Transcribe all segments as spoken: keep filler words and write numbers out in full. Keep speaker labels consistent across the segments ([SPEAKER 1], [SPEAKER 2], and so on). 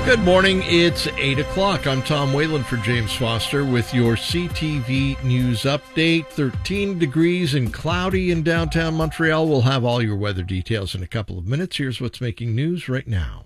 [SPEAKER 1] Good morning. It's eight o'clock. I'm Tom Whalen for James Foster with your C T V News Update. thirteen degrees and cloudy in downtown Montreal. We'll have all your weather details in a couple of minutes. Here's what's making news right now.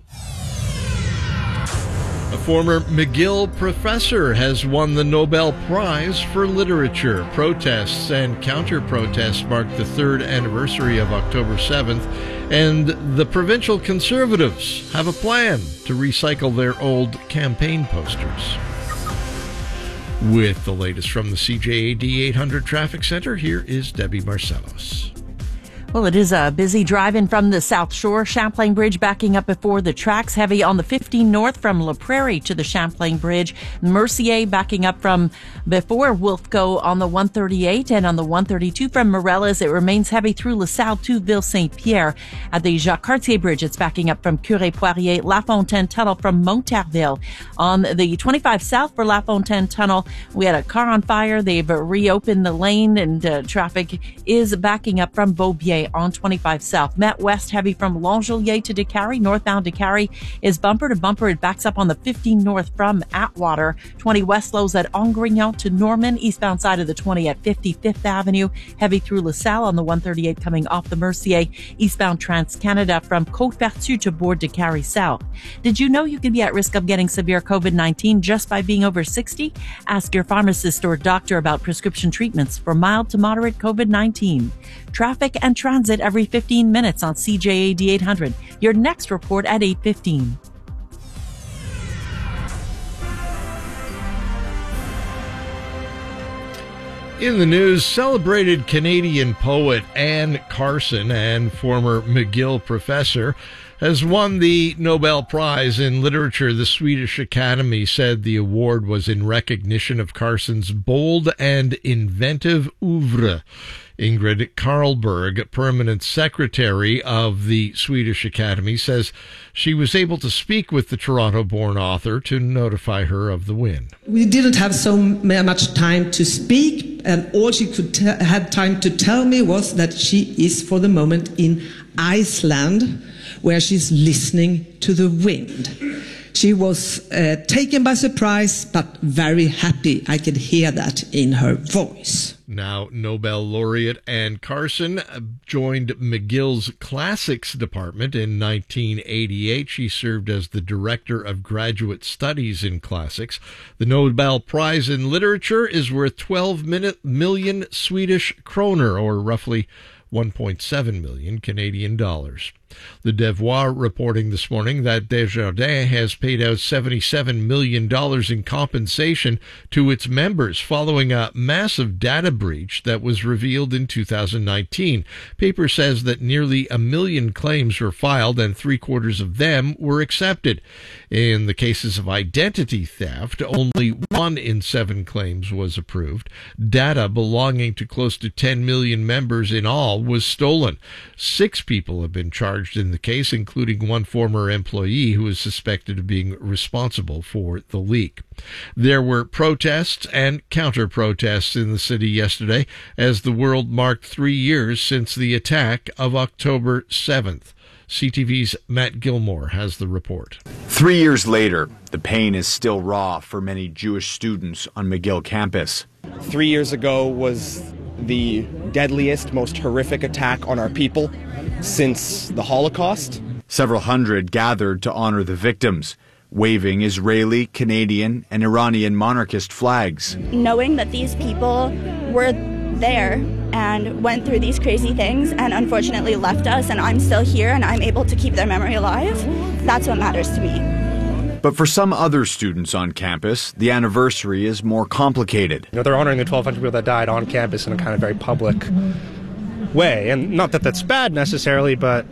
[SPEAKER 1] A former McGill professor has won the Nobel Prize for Literature. Protests and counter-protests mark the third anniversary of October seventh, and the provincial Conservatives have a plan to recycle their old campaign posters. With the latest from the C J A D eight hundred Traffic Center, here is Debbie Marcellos.
[SPEAKER 2] Well, it is a busy drive-in from the South Shore. Champlain Bridge backing up before the tracks. Heavy on the fifteen North from La Prairie to the Champlain Bridge. Mercier backing up from before Wolfco on the one thirty-eight, and on the one thirty-two from Morellas. It remains heavy through LaSalle to Ville-Saint-Pierre. At the Jacques-Cartier Bridge, it's backing up from Curé-Poirier. La Fontaine Tunnel from Montarville. On the twenty-five South for La Fontaine Tunnel, we had a car on fire. They've reopened the lane, and uh, traffic is backing up from Beaubier on twenty-five South. Met West heavy from Longjulier to Décarie. Northbound Décarie is bumper to bumper. It backs up on the fifteen North from Atwater. twenty West slows at Angrignon to Norman. Eastbound side of the twenty at fifty-fifth Avenue. Heavy through LaSalle on the one thirty-eight coming off the Mercier. Eastbound Trans-Canada from Côte-Vertu to Bourg Décarie South. Did you know you could be at risk of getting severe COVID nineteen just by being over sixty? Ask your pharmacist or doctor about prescription treatments for mild to moderate COVID nineteen. Traffic and transit every fifteen minutes on C J A D eight hundred. Your next report at eight fifteen.
[SPEAKER 1] In the news, celebrated Canadian poet Anne Carson and former McGill professor has won the Nobel Prize in Literature. The Swedish Academy said the award was in recognition of Carson's bold and inventive oeuvre. Ingrid Carlberg, permanent secretary of the Swedish Academy, says she was able to speak with the Toronto-born author to notify her of the win.
[SPEAKER 3] We didn't have so much time to speak, and all she could t- had time to tell me was that she is for the moment in Iceland, where she's listening to the wind. She was uh, taken by surprise, but very happy. I could hear that in her voice.
[SPEAKER 1] Now, Nobel laureate Anne Carson joined McGill's Classics Department in nineteen eighty-eight. She served as the Director of Graduate Studies in Classics. The Nobel Prize in Literature is worth twelve million Swedish kroner, or roughly one point seven million Canadian dollars. The Devoir reporting this morning that Desjardins has paid out seventy-seven million dollars in compensation to its members following a massive data breach that was revealed in two thousand nineteen. Paper says that nearly a million claims were filed and three quarters of them were accepted. In the cases of identity theft, only one in seven claims was approved. Data belonging to close to ten million members in all was stolen. Six people have been charged in the case, including one former employee who is suspected of being responsible for the leak. There were protests and counter-protests in the city yesterday as the world marked three years since the attack of October seventh. C T V's Matt Gilmore has the report.
[SPEAKER 4] Three years later, the pain is still raw for many Jewish students on McGill campus.
[SPEAKER 5] Three years ago was the deadliest, most horrific attack on our people since the Holocaust.
[SPEAKER 4] Several hundred gathered to honor the victims, waving Israeli, Canadian, and Iranian monarchist flags.
[SPEAKER 6] Knowing that these people were there and went through these crazy things and unfortunately left us, and I'm still here and I'm able to keep their memory alive, that's what matters to me.
[SPEAKER 4] But for some other students on campus, the anniversary is more complicated.
[SPEAKER 7] You know, they're honoring the twelve hundred people that died on campus in a kind of very public way. And not that that's bad necessarily, but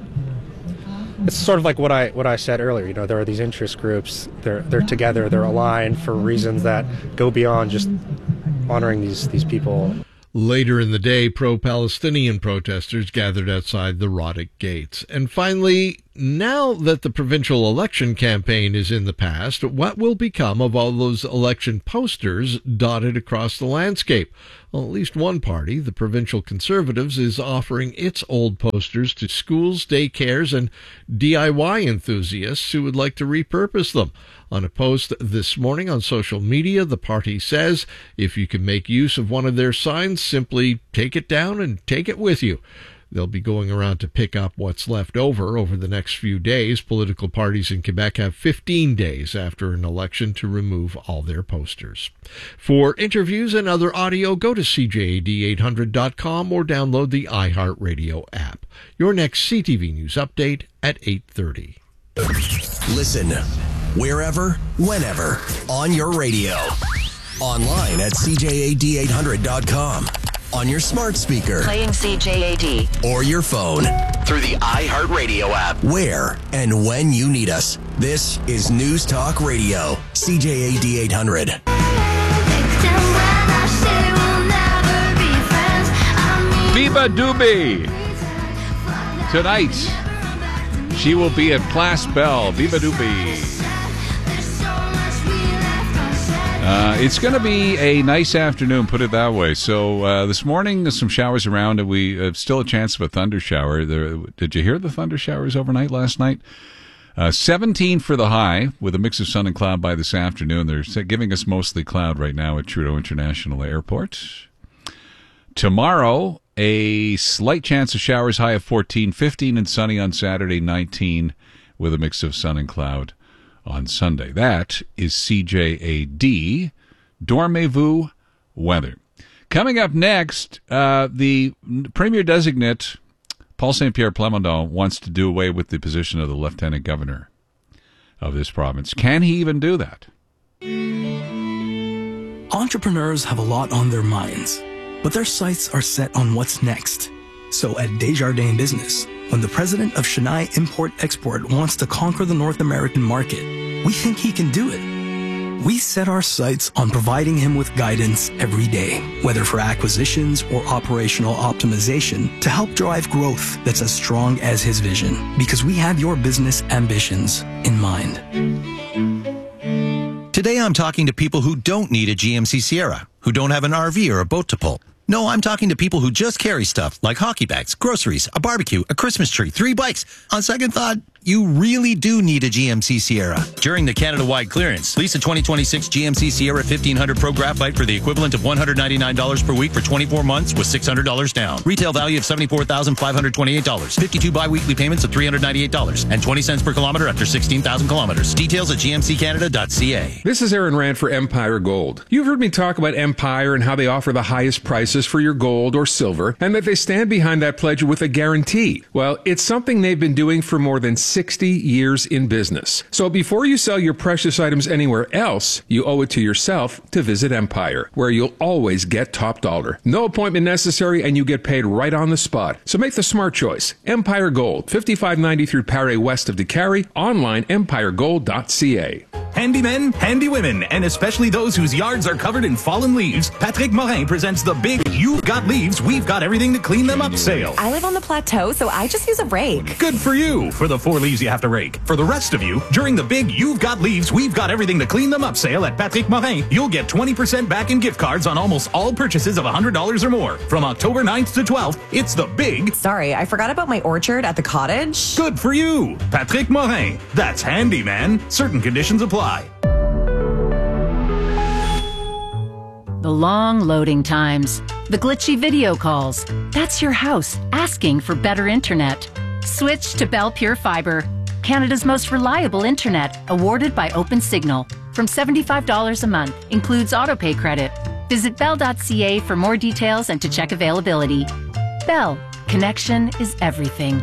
[SPEAKER 7] it's sort of like what I what I said earlier. You know, there are these interest groups. They're they're together. They're aligned for reasons that go beyond just honoring these these people.
[SPEAKER 1] Later in the day, pro-Palestinian protesters gathered outside the Roddick gates. And finally, now that the provincial election campaign is in the past, what will become of all those election posters dotted across the landscape? Well, at least one party, the Provincial Conservatives, is offering its old posters to schools, daycares, and D I Y enthusiasts who would like to repurpose them. On a post this morning on social media, the party says if you can make use of one of their signs, simply take it down and take it with you. They'll be going around to pick up what's left over over the next few days. Political parties in Quebec have fifteen days after an election to remove all their posters. For interviews and other audio, go to C J A D eight hundred dot com or download the iHeartRadio app. Your next C T V News update at eight thirty.
[SPEAKER 8] Listen wherever, whenever, on your radio. Online at C J A D eight hundred dot com. On your smart speaker.
[SPEAKER 9] Playing C J A D.
[SPEAKER 8] Or your phone. Through the iHeartRadio app. Where and when you need us. This is News Talk Radio. C J A D eight hundred.
[SPEAKER 10] Biba Doobie. Tonight, she will be at Place Belle. Biba Doobie. Uh, it's going to be a nice afternoon, put it that way. So uh, this morning, some showers around, and we have still a chance of a thunder shower. There, did you hear the thunder showers overnight last night? Uh, seventeen for the high, with a mix of sun and cloud by this afternoon. They're giving us mostly cloud right now at Trudeau International Airport. Tomorrow, a slight chance of showers, high of fourteen, fifteen and sunny on Saturday, nineteen, with a mix of sun and cloud on Sunday. That is C J A D Dormez-vous weather. Coming up next, uh, the Premier Designate, Paul Saint-Pierre Plamondon, wants to do away with the position of the Lieutenant Governor of this province. Can he even do that?
[SPEAKER 11] Entrepreneurs have a lot on their minds, but their sights are set on what's next. So at Desjardins Business, when the president of Chennai Import-Export wants to conquer the North American market, we think he can do it. We set our sights on providing him with guidance every day, whether for acquisitions or operational optimization, to help drive growth that's as strong as his vision, because we have your business ambitions in mind.
[SPEAKER 12] Today I'm talking to people who don't need a G M C Sierra, who don't have an R V or a boat to pull. No, I'm talking to people who just carry stuff like hockey bags, groceries, a barbecue, a Christmas tree, three bikes. On second thought, you really do need a G M C Sierra. During the Canada-wide clearance, lease a twenty twenty-six G M C Sierra fifteen hundred Pro Graphite for the equivalent of one hundred ninety-nine dollars per week for twenty-four months with six hundred dollars down. Retail value of seventy-four thousand five hundred twenty-eight dollars. fifty-two bi-weekly payments of three hundred ninety-eight dollars and twenty cents per kilometer after sixteen thousand kilometers. Details at g m c canada dot c a.
[SPEAKER 13] This is Aaron Rand for Empire Gold. You've heard me talk about Empire and how they offer the highest prices for your gold or silver, and that they stand behind that pledge with a guarantee. Well, it's something they've been doing for more than sixty years in business. So before you sell your precious items anywhere else, you owe it to yourself to visit Empire, where you'll always get top dollar. No appointment necessary, and you get paid right on the spot. So make the smart choice. Empire Gold, fifty-five ninety through Paré west of DeCarry, online empire gold dot c a.
[SPEAKER 14] Handy men, handy women, and especially those whose yards are covered in fallen leaves, Patrick Morin presents the big You've Got Leaves, We've Got Everything to Clean Them Up sale.
[SPEAKER 15] I live on the plateau, so I just use a rake.
[SPEAKER 14] Good for you, for the four leaves you have to rake. For the rest of you, during the big You've Got Leaves, We've Got Everything to Clean Them Up sale at Patrick Morin, you'll get twenty percent back in gift cards on almost all purchases of one hundred dollars or more. From October ninth to twelfth, it's the big...
[SPEAKER 15] Sorry, I forgot about my orchard at the cottage.
[SPEAKER 14] Good for you, Patrick Morin. That's handy, man. Certain conditions apply.
[SPEAKER 16] The long loading times, the glitchy video calls. That's your house asking for better internet. Switch to Bell Pure Fiber, Canada's most reliable internet, awarded by OpenSignal. From seventy-five dollars a month, includes autopay credit. Visit bell dot c a for more details and to check availability. Bell, connection is everything.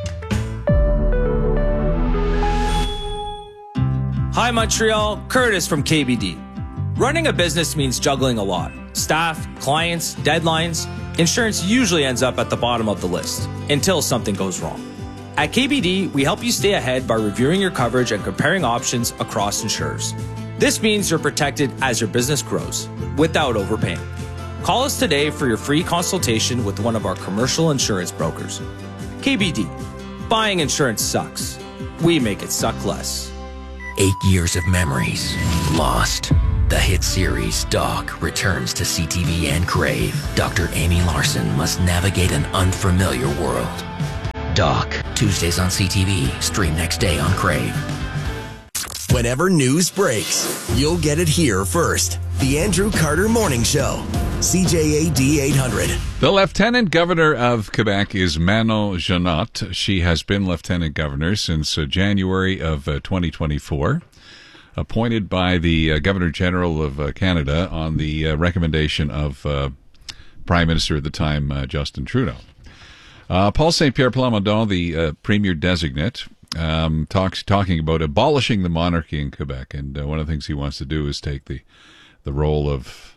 [SPEAKER 17] Hi Montreal, Curtis from K B D. Running a business means juggling a lot. Staff, clients, deadlines. Insurance usually ends up at the bottom of the list, until something goes wrong. At K B D, we help you stay ahead by reviewing your coverage and comparing options across insurers. This means you're protected as your business grows, without overpaying. Call us today for your free consultation with one of our commercial insurance brokers. K B D. Buying insurance sucks. we make it suck less.
[SPEAKER 8] Eight years of memories lost. The hit series Doc returns to C T V and Crave. Doctor Amy Larson must navigate an unfamiliar world. Doc, Tuesdays on C T V, stream next day on Crave. Whenever news breaks, you'll get it here first. The Andrew Carter Morning Show, C J A D eight hundred.
[SPEAKER 10] The Lieutenant Governor of Quebec is Manon Janot. She has been Lieutenant Governor since uh, January of uh, twenty twenty-four, appointed by the uh, Governor General of uh, Canada on the uh, recommendation of uh, Prime Minister at the time, uh, Justin Trudeau. Uh, Paul Saint-Pierre Plamondon, the uh, Premier Designate, um, talks talking about abolishing the monarchy in Quebec, and uh, one of the things he wants to do is take the the role of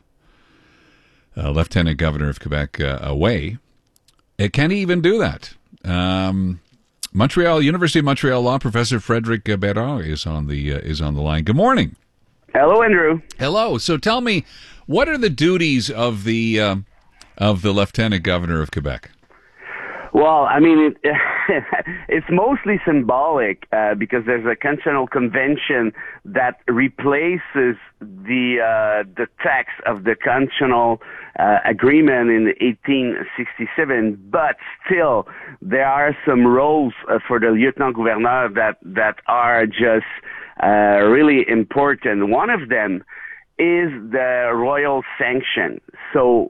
[SPEAKER 10] uh, Lieutenant Governor of Quebec uh, away. Uh, can he even do that? Um, Montreal University of Montreal law professor Frédéric Bérard is on the uh, is on the line. Good morning.
[SPEAKER 9] Hello, Andrew.
[SPEAKER 10] Hello. So tell me, what are the duties of the uh, of the Lieutenant Governor of Quebec?
[SPEAKER 9] Well, I mean, it, it's mostly symbolic uh, because there's a constitutional convention that replaces the uh, the text of the constitutional uh, agreement in eighteen sixty-seven. But still, there are some roles uh, for the lieutenant gouverneur that that are just uh, really important. One of them is the royal sanction. So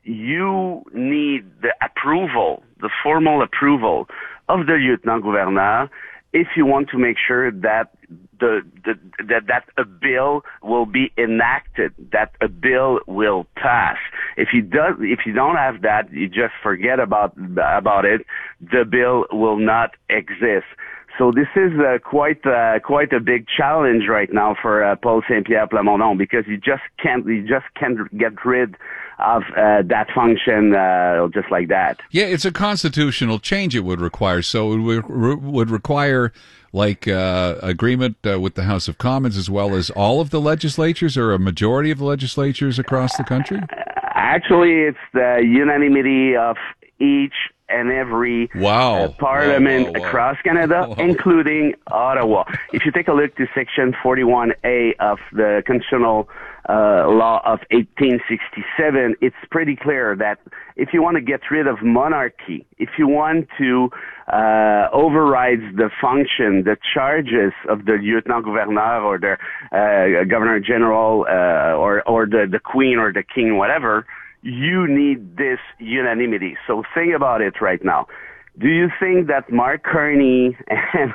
[SPEAKER 9] you need the approval, the formal approval of the lieutenant gouverneur if you want to make sure that the, the that that a bill will be enacted, that a bill will pass. If you does if you don't have that, you just forget about about it. The bill will not exist. So this is uh, quite uh, quite a big challenge right now for uh, Paul Saint-Pierre Plamondon, because you just can't you just can't get rid of uh, that function uh, just like that.
[SPEAKER 10] Yeah, it's a constitutional change it would require. So it would, re- would require like uh, agreement uh, with the House of Commons as well as all of the legislatures, or a majority of the legislatures across the country?
[SPEAKER 9] Actually, it's the unanimity of each and every
[SPEAKER 10] wow.
[SPEAKER 9] uh, parliament
[SPEAKER 10] whoa, whoa, whoa.
[SPEAKER 9] across Canada, whoa. including Ottawa. If you take a look to Section forty-one A of the Constitutional uh, Law of eighteen sixty-seven, it's pretty clear that if you want to get rid of monarchy, if you want to uh, override the function, the charges of the lieutenant gouverneur or the uh, governor general uh, or, or the, the queen or the king, whatever, you need this unanimity. So think about it right now. Do you think that Mark Carney and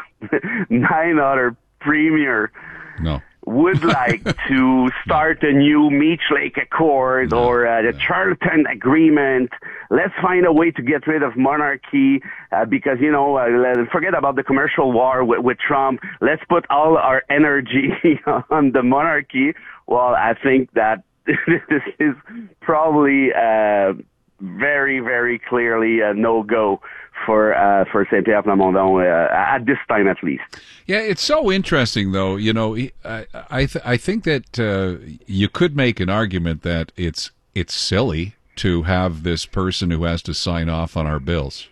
[SPEAKER 9] nine other premier
[SPEAKER 10] no.
[SPEAKER 9] would like to start a new Meech Lake Accord
[SPEAKER 10] no,
[SPEAKER 9] or uh, the
[SPEAKER 10] no.
[SPEAKER 9] Charlton Agreement? Let's find a way to get rid of monarchy uh, because, you know, uh, forget about the commercial war with, with Trump. Let's put all our energy on the monarchy. Well, I think that this is probably uh, very, very clearly a no-go for uh, for Saint-Pierre Plamondon uh, at this time, at least.
[SPEAKER 10] Yeah, it's so interesting, though. You know, I I, th- I think that uh, you could make an argument that it's it's silly to have this person who has to sign off on our bills.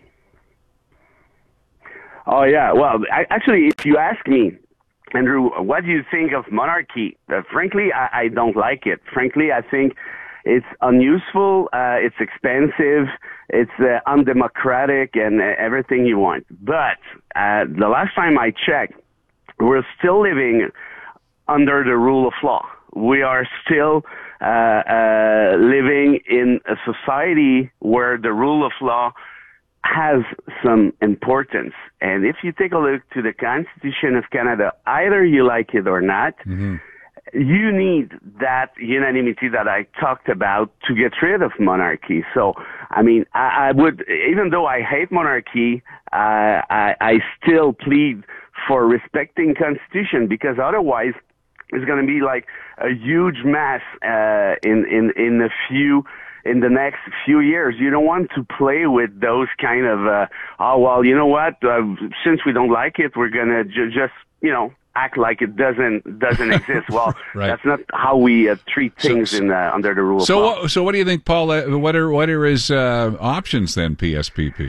[SPEAKER 9] Oh yeah, well, I, actually, if you ask me, Andrew, what do you think of monarchy? Uh, frankly, I, I don't like it. Frankly, I think it's unuseful, uh, it's expensive, it's uh, undemocratic, and uh, everything you want. But uh, the last time I checked, we're still living under the rule of law. We are still uh, uh, living in a society where the rule of law has some importance. And if you take a look to the Constitution of Canada, either you like it or not,
[SPEAKER 10] mm-hmm.
[SPEAKER 9] you need that unanimity that I talked about to get rid of monarchy. So, I mean, I, I would, even though I hate monarchy, uh, I, I still plead for respecting Constitution, because otherwise it's going to be like a huge mess uh, in, in, in a few in the next few years. You don't want to play with those kind of, uh, oh, well, you know what, uh, since we don't like it, we're going to ju- just, you know, act like it doesn't doesn't exist. Well,
[SPEAKER 10] right.
[SPEAKER 9] That's not how we uh, treat things
[SPEAKER 10] so,
[SPEAKER 9] in uh, under the rule
[SPEAKER 10] so
[SPEAKER 9] of law.
[SPEAKER 10] What, so what do you think, Paul? Uh, what are what are his uh, options then, P S P P?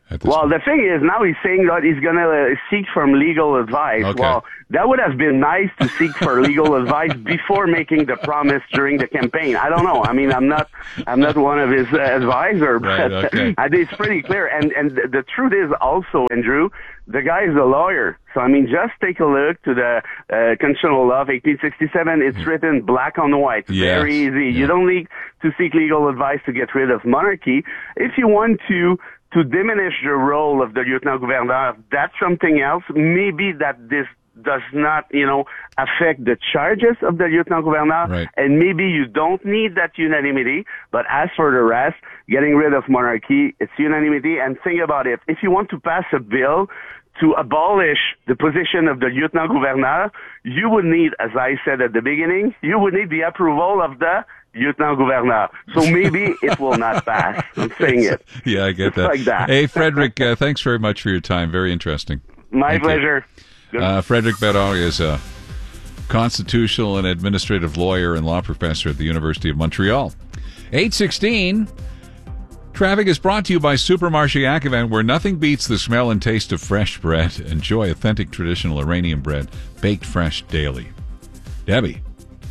[SPEAKER 9] Well, the thing is, now he's saying that he's going to uh, seek from legal advice.
[SPEAKER 10] Okay.
[SPEAKER 9] Well, that would have been nice to seek for legal advice before making the promise during the campaign. I don't know. I mean, I'm not, I'm not one of his uh, advisors, but
[SPEAKER 10] Right, okay.
[SPEAKER 9] I think it's pretty clear. And and the, the truth is also, Andrew, the guy is a lawyer. So I mean, just take a look to the uh, Constitutional Law of eighteen sixty-seven. It's written black on white.
[SPEAKER 10] Yes.
[SPEAKER 9] Very easy.
[SPEAKER 10] Yeah.
[SPEAKER 9] You don't need to seek legal advice to get rid of monarchy. If you want to. To diminish the role of the lieutenant governor, that's something else. Maybe that this does not, you know, affect the charges of the lieutenant governor,
[SPEAKER 10] Right.
[SPEAKER 9] and maybe you don't need that unanimity. But as for the rest, getting rid of monarchy, it's unanimity. And think about it. If you want to pass a bill to abolish the position of the lieutenant governor, you would need, as I said at the beginning, you would need the approval of the lieutenant governor. So maybe it will not pass. I'm saying it.
[SPEAKER 10] Yeah, I get
[SPEAKER 9] It's
[SPEAKER 10] that.
[SPEAKER 9] like that.
[SPEAKER 10] Hey, Frederic, uh, thanks very much for your time. Very interesting.
[SPEAKER 9] My
[SPEAKER 10] Thank you.
[SPEAKER 9] pleasure. Good.
[SPEAKER 10] Uh, Frederic Bedard is a constitutional and administrative lawyer and law professor at the University of Montreal. eight sixteen. Traffic is brought to you by Supermarché Acavan, where nothing beats the smell and taste of fresh bread. Enjoy authentic traditional Iranian bread, baked fresh daily. Debbie.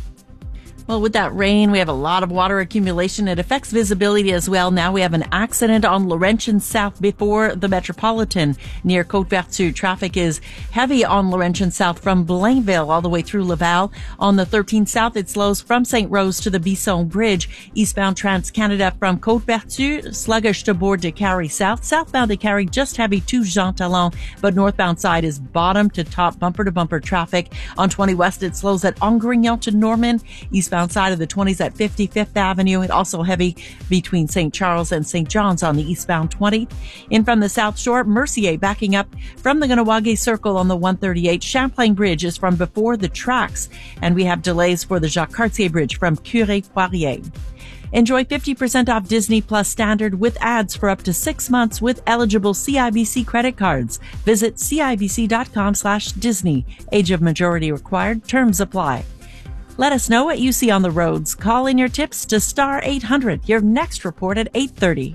[SPEAKER 2] Well, with that rain, we have a lot of water accumulation. It affects visibility as well. Now we have an accident on Laurentian South before the Metropolitan near Côte-Vertu. Traffic is heavy on Laurentian South from Blainville all the way through Laval. On the thirteen South, it slows from Saint Rose to the Bisson Bridge. Eastbound Trans-Canada from Côte-Vertu, sluggish to Bourg de Carry South. Southbound de Carry, just heavy to Jean Talon, but northbound side is bottom to top, bumper-to-bumper traffic. On twenty West, it slows at Angrignon to Norman. Eastbound side of the twenties at fifty-fifth Avenue. It also heavy between Saint Charles and Saint John's on the eastbound twenty. In from the South Shore, Mercier backing up from the Ganawage Circle on the one thirty-eight. Champlain Bridge is from before the tracks, and we have delays for the Jacques Cartier Bridge from Curé-Poirier. Enjoy fifty percent off Disney Plus Standard with ads for up to six months with eligible C I B C credit cards. Visit cibc.com slash Disney. Age of majority required. Terms apply. Let us know what you see on the roads. Call in your tips to star eight hundred. Your next report at eight thirty.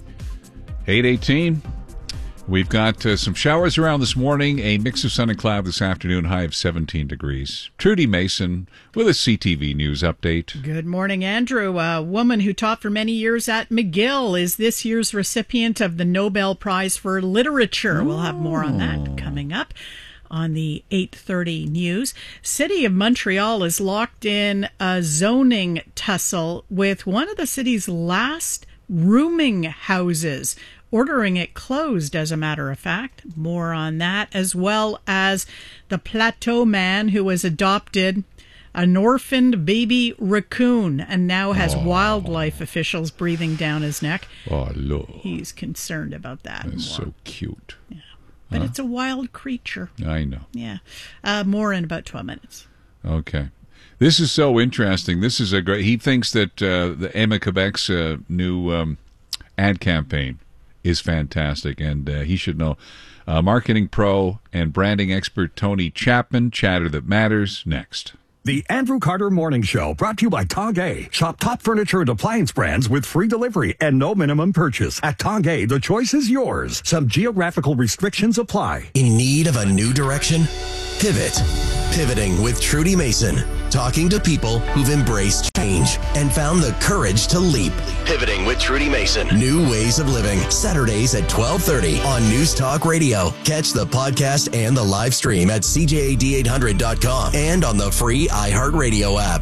[SPEAKER 10] eight eighteen. We've got uh, some showers around this morning, a mix of sun and cloud this afternoon, high of seventeen degrees. Trudy Mason with a C T V News update.
[SPEAKER 18] Good morning, Andrew. A woman who taught for many years at McGill is this year's recipient of the Nobel Prize for Literature. We'll have more on that coming up on the eight thirty news. City of Montreal is locked in a zoning tussle with one of the city's last rooming houses, ordering it closed, as a matter of fact. More on that, as well as the Plateau man who has adopted an orphaned baby raccoon and now has
[SPEAKER 10] Oh.
[SPEAKER 18] wildlife officials breathing down his neck.
[SPEAKER 10] Oh, look.
[SPEAKER 18] He's concerned about that.
[SPEAKER 10] That's
[SPEAKER 18] more.
[SPEAKER 10] so cute.
[SPEAKER 18] Yeah. But
[SPEAKER 10] Huh?
[SPEAKER 18] it's a wild creature.
[SPEAKER 10] I know.
[SPEAKER 18] Yeah. Uh, more in about twelve minutes.
[SPEAKER 10] Okay. This is so interesting. This is a great... He thinks that uh, the Emma Quebec's uh, new um, ad campaign is fantastic, and uh, he should know. Uh, marketing pro and branding expert Tony Chapman, Chatter That Matters, next.
[SPEAKER 19] The Andrew Carter Morning Show, brought to you by Tanguay. Shop top furniture and appliance brands with free delivery and no minimum purchase. At Tanguay, the choice is yours. Some geographical restrictions apply.
[SPEAKER 20] In need of a new direction? Pivot. Pivoting with Trudy Mason. Talking to people who've embraced change and found the courage to leap. Pivoting with Trudy Mason. New ways of living. Saturdays at twelve thirty on News Talk Radio. Catch the podcast and the live stream at C J A D eight hundred dot com and on the free iHeartRadio app.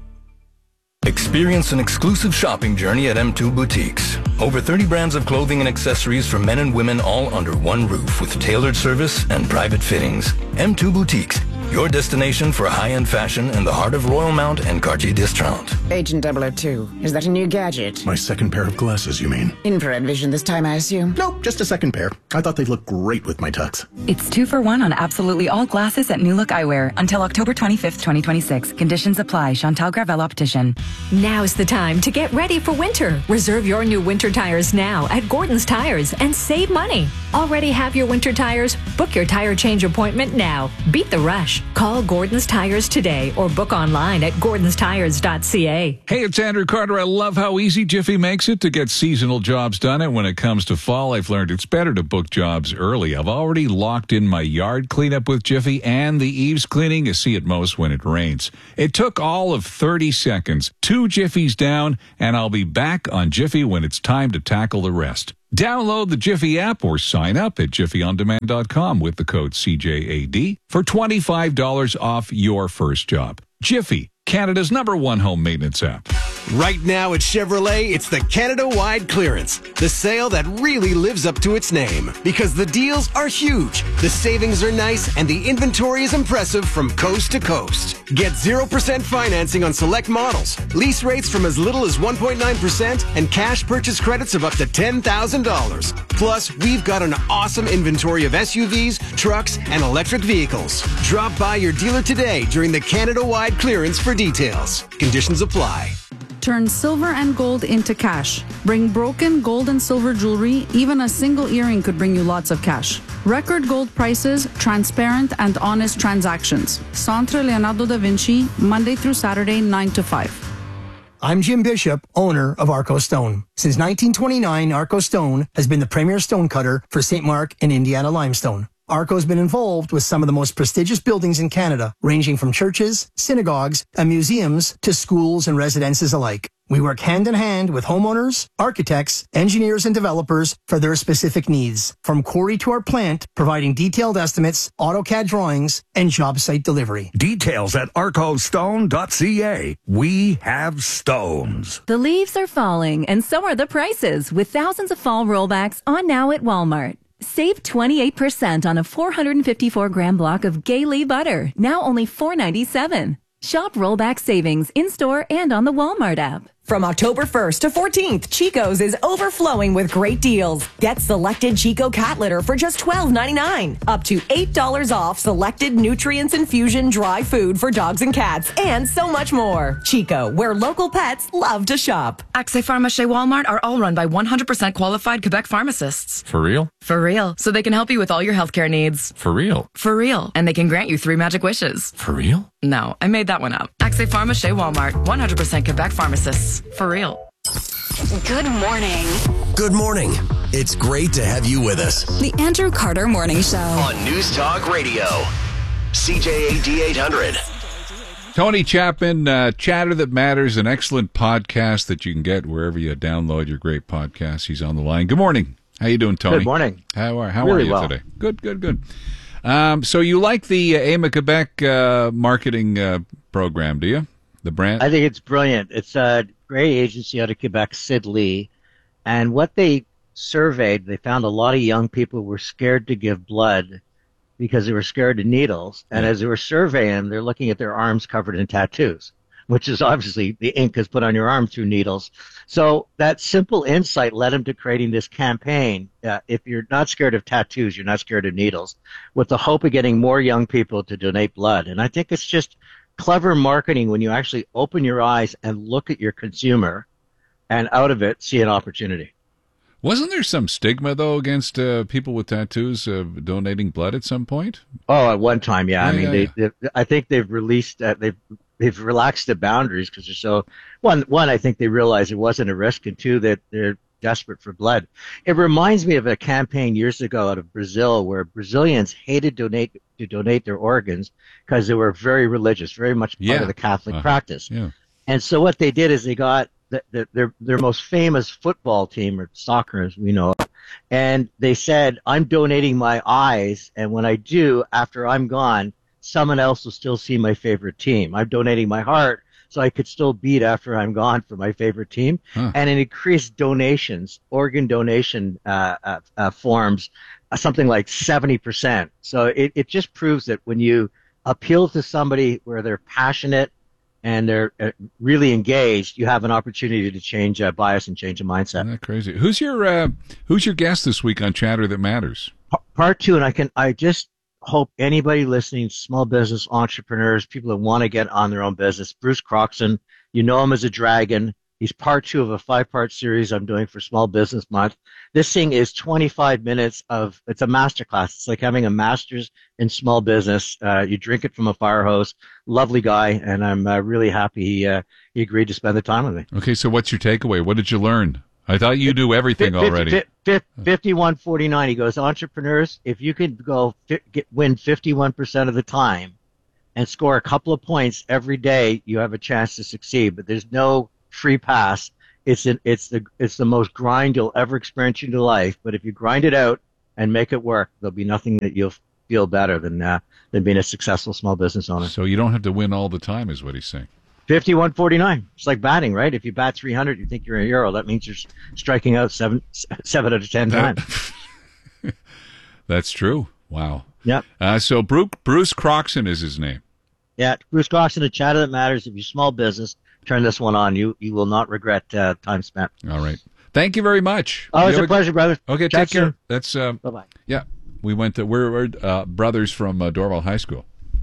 [SPEAKER 21] Experience an exclusive shopping journey at M two Boutiques. Over thirty brands of clothing and accessories for men and women all under one roof with tailored service and private fittings. M two Boutiques, your destination for high-end fashion in the heart of Royal Mount and Cartier Distraunt.
[SPEAKER 22] Agent double oh two, is that a new gadget?
[SPEAKER 23] My second pair of glasses, you mean?
[SPEAKER 22] Infrared vision this time, I assume?
[SPEAKER 23] Nope, just a second pair. I thought they'd look great with my tux.
[SPEAKER 24] It's two for one on absolutely all glasses at New Look Eyewear until October twenty-fifth, twenty twenty-six. Conditions apply. Chantal Gravel Optician.
[SPEAKER 25] Now's the time to get ready for winter. Reserve your new winter tires now at Gordon's Tires and save money.
[SPEAKER 3] Already have your winter tires? Book your tire change appointment now. Beat the rush. Call Gordon's Tires today or book online at gordons tires dot c a.
[SPEAKER 10] Hey, it's Andrew Carter. I love how easy Jiffy makes it to get seasonal jobs done. And when it comes to fall, I've learned it's better to book jobs early. I've already locked in my yard cleanup with Jiffy and the eaves cleaning you see at most when it rains. It took all of thirty seconds. Two Jiffies down, and I'll be back on Jiffy when it's time to tackle the rest. Download the Jiffy app or sign up at jiffy on demand dot com with the code C J A D for twenty-five dollars off your first job. Jiffy, Canada's number one home maintenance app.
[SPEAKER 4] Right now at Chevrolet, it's the Canada-wide clearance. The sale that really lives up to its name. Because the deals are huge, the savings are nice, and the inventory is impressive from coast to coast. Get zero percent financing on select models, lease rates from as little as one point nine percent, and cash purchase credits of up to ten thousand dollars. Plus, we've got an awesome inventory of S U Vs, trucks, and electric vehicles. Drop by your dealer today during the Canada-wide clearance for details. Conditions apply.
[SPEAKER 5] Turn silver and gold into cash. Bring broken gold and silver jewelry. Even a single earring could bring you lots of cash. Record gold prices, transparent and honest transactions. Centre Leonardo da Vinci, Monday through Saturday, nine to five.
[SPEAKER 6] I'm Jim Bishop, owner of Arco Stone. Since nineteen twenty-nine, Arco Stone has been the premier stone cutter for Saint Mark and Indiana limestone. Arco's been involved with some of the most prestigious buildings in Canada, ranging from churches, synagogues, and museums to schools and residences alike. We work hand in hand with homeowners, architects, engineers, and developers for their specific needs, from quarry to our plant, providing detailed estimates, AutoCAD drawings, and job site delivery.
[SPEAKER 19] Details at arco stone dot c a. We have stones.
[SPEAKER 25] The leaves are falling, and so are the prices, with thousands of fall rollbacks on now at Walmart. Save twenty-eight percent on a four hundred fifty-four gram block of Gailey butter, now only four ninety-seven. Shop rollback savings in-store and on the Walmart app.
[SPEAKER 15] From October first to fourteenth, Chico's is overflowing with great deals. Get selected Chico cat litter for just twelve ninety-nine. Up to eight dollars off selected nutrients infusion dry food for dogs and cats, and so much more. Chico, where local pets love to shop.
[SPEAKER 24] Accès Pharmacie Walmart are all run by one hundred percent qualified Quebec pharmacists.
[SPEAKER 10] For real?
[SPEAKER 24] For real. So they can help you with all your healthcare needs.
[SPEAKER 10] For real?
[SPEAKER 24] For real. And they can grant you three magic wishes.
[SPEAKER 10] For real?
[SPEAKER 24] No, I made that one up. Accès Pharmacie Walmart, one hundred percent Quebec pharmacists. For real.
[SPEAKER 20] Good morning. Good morning. It's great to have you with us.
[SPEAKER 26] The Andrew Carter Morning Show.
[SPEAKER 20] On News Talk Radio. C J A D eight hundred.
[SPEAKER 10] Tony Chapman, uh, Chatter That Matters, an excellent podcast that you can get wherever you download your great podcasts. He's on the line. Good morning. How you doing, Tony?
[SPEAKER 27] Good morning.
[SPEAKER 10] How are, how
[SPEAKER 27] really
[SPEAKER 10] are you
[SPEAKER 27] well.
[SPEAKER 10] today? Good, good, good. Um, so you like the uh, A M A Quebec uh, marketing uh, program, do you? The brand?
[SPEAKER 27] I think it's brilliant. It's a great agency out of Quebec, Sid Lee. And what they surveyed, they found a lot of young people were scared to give blood because they were scared of needles. And
[SPEAKER 10] Yeah.
[SPEAKER 27] as they were surveying them, they're looking at their arms covered in tattoos, which is obviously the ink is put on your arm through needles. So that simple insight led them to creating this campaign. Uh, if you're not scared of tattoos, you're not scared of needles, with the hope of getting more young people to donate blood. And I think it's just clever marketing when you actually open your eyes and look at your consumer and out of it see an opportunity.
[SPEAKER 10] Wasn't there some stigma, though, against uh, people with tattoos uh, donating blood at some point?
[SPEAKER 27] Oh, at one time, yeah. I
[SPEAKER 10] Yeah,
[SPEAKER 27] mean,
[SPEAKER 10] yeah,
[SPEAKER 27] they,
[SPEAKER 10] yeah.
[SPEAKER 27] they, I think they've released, uh, they've they've relaxed the boundaries because they're so. One, one, I think they realized it wasn't a risk, and two, that they're desperate for blood. It reminds me of a campaign years ago out of Brazil where Brazilians hated donate to donate their organs because they were very religious, very much part
[SPEAKER 10] Yeah.
[SPEAKER 27] of the Catholic
[SPEAKER 10] Uh-huh.
[SPEAKER 27] practice.
[SPEAKER 10] Yeah.
[SPEAKER 27] And so what they did is they got the, the, their their most famous football team, or soccer as we know, and they said, I'm donating my eyes, and when I do, after I'm gone, someone else will still see my favorite team. I'm donating my heart so I could still beat after I'm gone for my favorite team.
[SPEAKER 10] Huh.
[SPEAKER 27] And it increased donations, organ donation uh, uh, uh, forms, uh, something like seventy percent. So it, it just proves that when you appeal to somebody where they're passionate and they're uh, really engaged, you have an opportunity to change uh, bias and change a mindset.
[SPEAKER 10] Isn't that crazy? Who's your uh, Who's your guest this week on Chatter That Matters?
[SPEAKER 27] Part two, and I can I just hope anybody listening, small business entrepreneurs, people that want to get on their own business, Bruce Croxon, you know him as a dragon. He's part two of a five-part series I'm doing for Small Business Month. This thing is twenty-five minutes of, it's a masterclass. It's like having a master's in small business. Uh, you drink it from a fire hose. Lovely guy, and I'm uh, really happy he, uh, he agreed to spend the time with me.
[SPEAKER 10] Okay, so what's your takeaway? What did you learn? I thought you knew everything
[SPEAKER 27] fifty,
[SPEAKER 10] already.
[SPEAKER 27] fifty-one forty-nine. He goes, entrepreneurs, if you could go get, win fifty-one percent of the time and score a couple of points every day, you have a chance to succeed. But there's no free pass. It's an, it's the it's the most grind you'll ever experience in your life. But if you grind it out and make it work, there'll be nothing that you'll feel better than uh, than being a successful small business owner.
[SPEAKER 10] So you don't have to win all the time, is what he's saying.
[SPEAKER 27] fifty-one forty-nine. It's like batting, right? If you bat three hundred, you think you're a hero. That means you're striking out seven seven out of ten times.
[SPEAKER 10] That's true. Wow.
[SPEAKER 27] Yep.
[SPEAKER 10] Uh, so Bruce, Bruce Croxon is his name.
[SPEAKER 27] Yeah, Bruce Croxon, a chatter that matters. If you're small business, turn this one on. You you will not regret uh, time spent.
[SPEAKER 10] All right. Thank you very much.
[SPEAKER 27] Oh, it's
[SPEAKER 10] you
[SPEAKER 27] a pleasure, brother.
[SPEAKER 10] Okay,
[SPEAKER 27] Chat
[SPEAKER 10] take care.
[SPEAKER 27] soon.
[SPEAKER 10] That's uh,
[SPEAKER 27] bye bye.
[SPEAKER 10] Yeah, we went to we're, we're uh, brothers from uh, Dorval High School.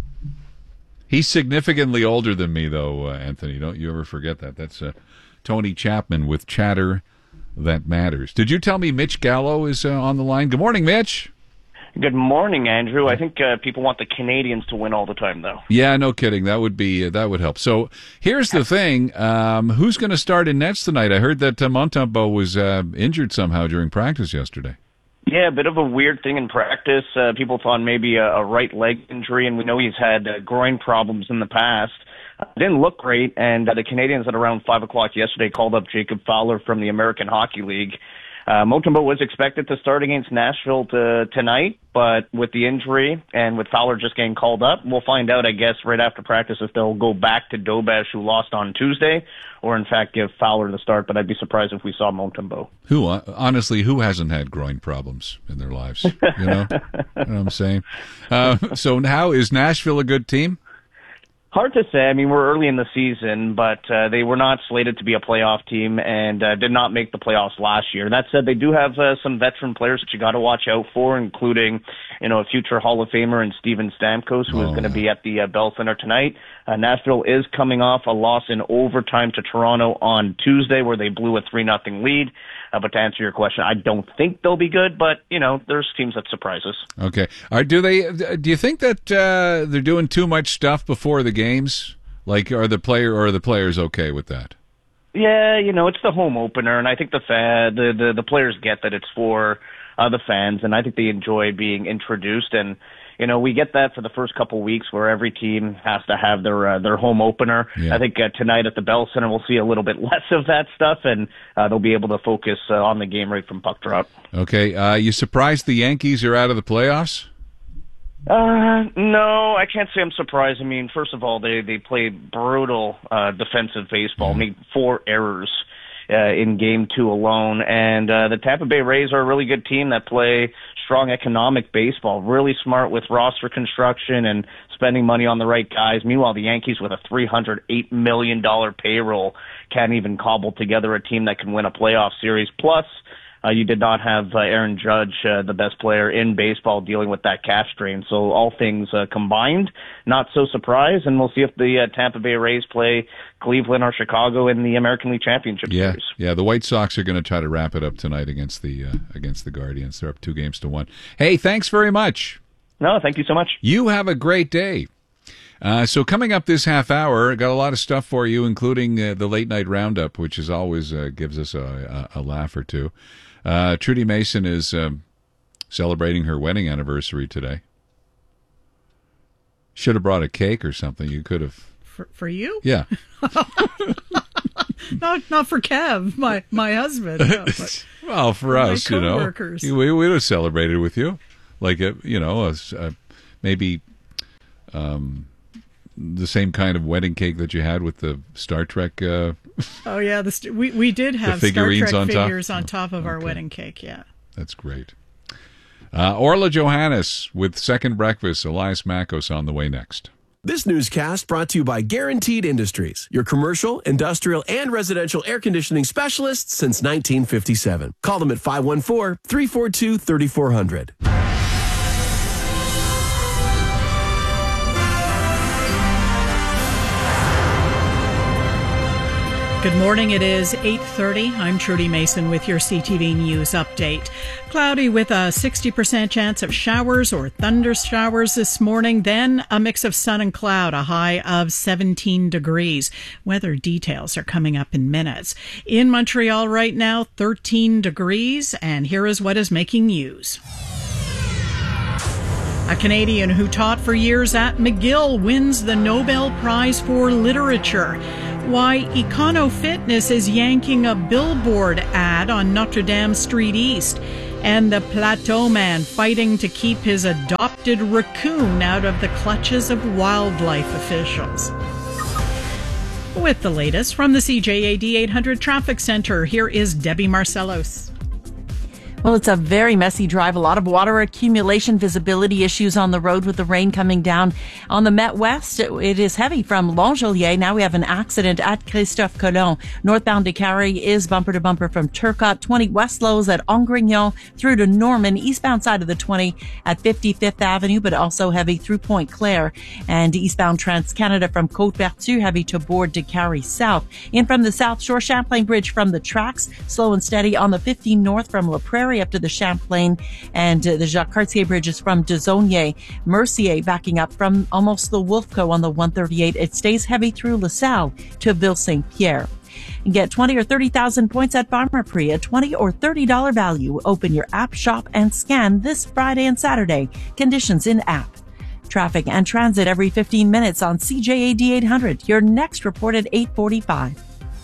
[SPEAKER 10] He's significantly older than me, though, uh, Anthony. Don't you ever forget that. That's uh, Tony Chapman with Chatter That Matters. Did you tell me Mitch Gallo is uh, on the line? Good morning, Mitch.
[SPEAKER 1] Good morning, Andrew. I think uh, people want the Canadians to win all the time, though.
[SPEAKER 10] Yeah, no kidding. That would be uh, that would help. So here's the thing: um, who's going to start in nets tonight? I heard that uh, Montembeault was uh, injured somehow during practice yesterday.
[SPEAKER 1] Yeah, a bit of a weird thing in practice. Uh, people thought maybe a, a right leg injury, and we know he's had uh, groin problems in the past. Uh, didn't look great, and uh, the Canadians at around five o'clock yesterday called up Jacob Fowler from the American Hockey League. Uh, Montembeault was expected to start against Nashville to, tonight, but with the injury and with Fowler just getting called up, we'll find out, I guess, right after practice if they'll go back to Dobesh, who lost on Tuesday, or in fact give Fowler the start, but I'd be surprised if we saw Montembeault.
[SPEAKER 10] Who, uh, honestly, who hasn't had groin problems in their lives? You know, you know what I'm saying? Uh, so now, is Nashville a good team?
[SPEAKER 1] Hard to say. I mean, we're early in the season, but uh, they were not slated to be a playoff team and uh, did not make the playoffs last year. That said, they do have uh, some veteran players that you got to watch out for, including, you know, a future Hall of Famer in Steven Stamkos, who oh. is going to be at the uh, Bell Center tonight. Uh, Nashville is coming off a loss in overtime to Toronto on Tuesday, where they blew a three nothing lead. Uh, but to answer your question, I don't think they'll be good, but, you know, there's teams that surprise us.
[SPEAKER 10] Okay. Are, do they? Do you think that uh, they're doing too much stuff before the games? Like, are the player or are the players okay with that?
[SPEAKER 1] Yeah, you know, it's the home opener, and I think the fa- the, the the players get that it's for uh, the fans, and I think they enjoy being introduced. And you know, we get that for the first couple weeks where every team has to have their uh, their home opener. Yeah. I think uh, tonight at the Bell Center we'll see a little bit less of that stuff, and uh, they'll be able to focus uh, on the game right from puck drop.
[SPEAKER 10] Okay, uh, you surprised the Yankees are out of the playoffs?
[SPEAKER 1] Uh, no, I can't say I'm surprised. I mean, first of all, they, they played brutal, uh, defensive baseball, mm-hmm. made four errors, uh, in game two alone. And, uh, the Tampa Bay Rays are a really good team that play strong economic baseball, really smart with roster construction and spending money on the right guys. Meanwhile, the Yankees with a three hundred eight million dollars payroll can't even cobble together a team that can win a playoff series. Plus, Uh, you did not have uh, Aaron Judge, uh, the best player in baseball, dealing with that calf strain. So all things uh, combined, not so surprised. And we'll see if the uh, Tampa Bay Rays play Cleveland or Chicago in the American League Championship
[SPEAKER 10] yeah,
[SPEAKER 1] Series.
[SPEAKER 10] Yeah, the White Sox are going to try to wrap it up tonight against the uh, against the Guardians. They're up two games to one. Hey, thanks very much.
[SPEAKER 1] No, thank you so much.
[SPEAKER 10] You have a great day. Uh, so coming up this half hour, got a lot of stuff for you, including uh, the late night roundup, which is always uh, gives us a, a, a laugh or two. Uh, Trudy Mason is um, celebrating her wedding anniversary today. Should have brought a cake or something. You could have.
[SPEAKER 18] For, for you?
[SPEAKER 10] Yeah.
[SPEAKER 18] not not for Kev, my my husband. No,
[SPEAKER 10] well, for us, you know, we we would have celebrated with you, like a, you know, a, a, maybe um, the same kind of wedding cake that you had with the Star Trek. Uh,
[SPEAKER 18] oh yeah, the st- we we did have Star Trek
[SPEAKER 10] on
[SPEAKER 18] figures
[SPEAKER 10] top?
[SPEAKER 18] on top of
[SPEAKER 10] okay.
[SPEAKER 18] our wedding cake. Yeah,
[SPEAKER 10] that's great. Uh, Orla Johannes with Second Breakfast. Elias Makos on the way next.
[SPEAKER 7] This newscast brought to you by Guaranteed Industries, your commercial, industrial, and residential air conditioning specialists since nineteen fifty-seven. Call them at five one four, three four two, three four zero zero.
[SPEAKER 18] Good morning. It is eight thirty. I'm Trudy Mason with your C T V News update. Cloudy with a sixty percent chance of showers or thunder showers this morning. Then a mix of sun and cloud, a high of seventeen degrees. Weather details are coming up in minutes. In Montreal right now, thirteen degrees. And here is what is making news. A Canadian who taught for years at McGill wins the Nobel Prize for Literature. Why Econo Fitness is yanking a billboard ad on Notre Dame Street East. And the Plateau Man fighting to keep his adopted raccoon out of the clutches of wildlife officials. With the latest from the C J A D eight hundred Traffic Center, here is Debbie Marcellos.
[SPEAKER 2] Well, it's a very messy drive. A lot of water accumulation, visibility issues on the road with the rain coming down. On the Met West, it, it is heavy from Longelier. Now we have an accident at Christophe Colomb. Northbound to Carrie is bumper to bumper from Turcotte. twenty West Lows at Angrignon through to Norman. Eastbound side of the twenty at fifty-fifth Avenue, but also heavy through Pointe Claire. And eastbound Trans-Canada from Côte-Vertu, heavy to Bourg de Carrie South. In from the South Shore, Champlain Bridge from the tracks. Slow and steady on the fifteen North from La Prairie up to the Champlain, and uh, the Jacques Cartier Bridge is from Dezonier. Mercier backing up from almost the Wolfco on the one thirty-eight. It stays heavy through LaSalle to Ville Saint Pierre. And get twenty or thirty thousand points at Pharmaprix, a twenty or thirty dollars value. Open your app, shop, and scan this Friday and Saturday. Conditions in app. Traffic and transit every fifteen minutes on C J A D eight hundred. Your next report at eight forty-five.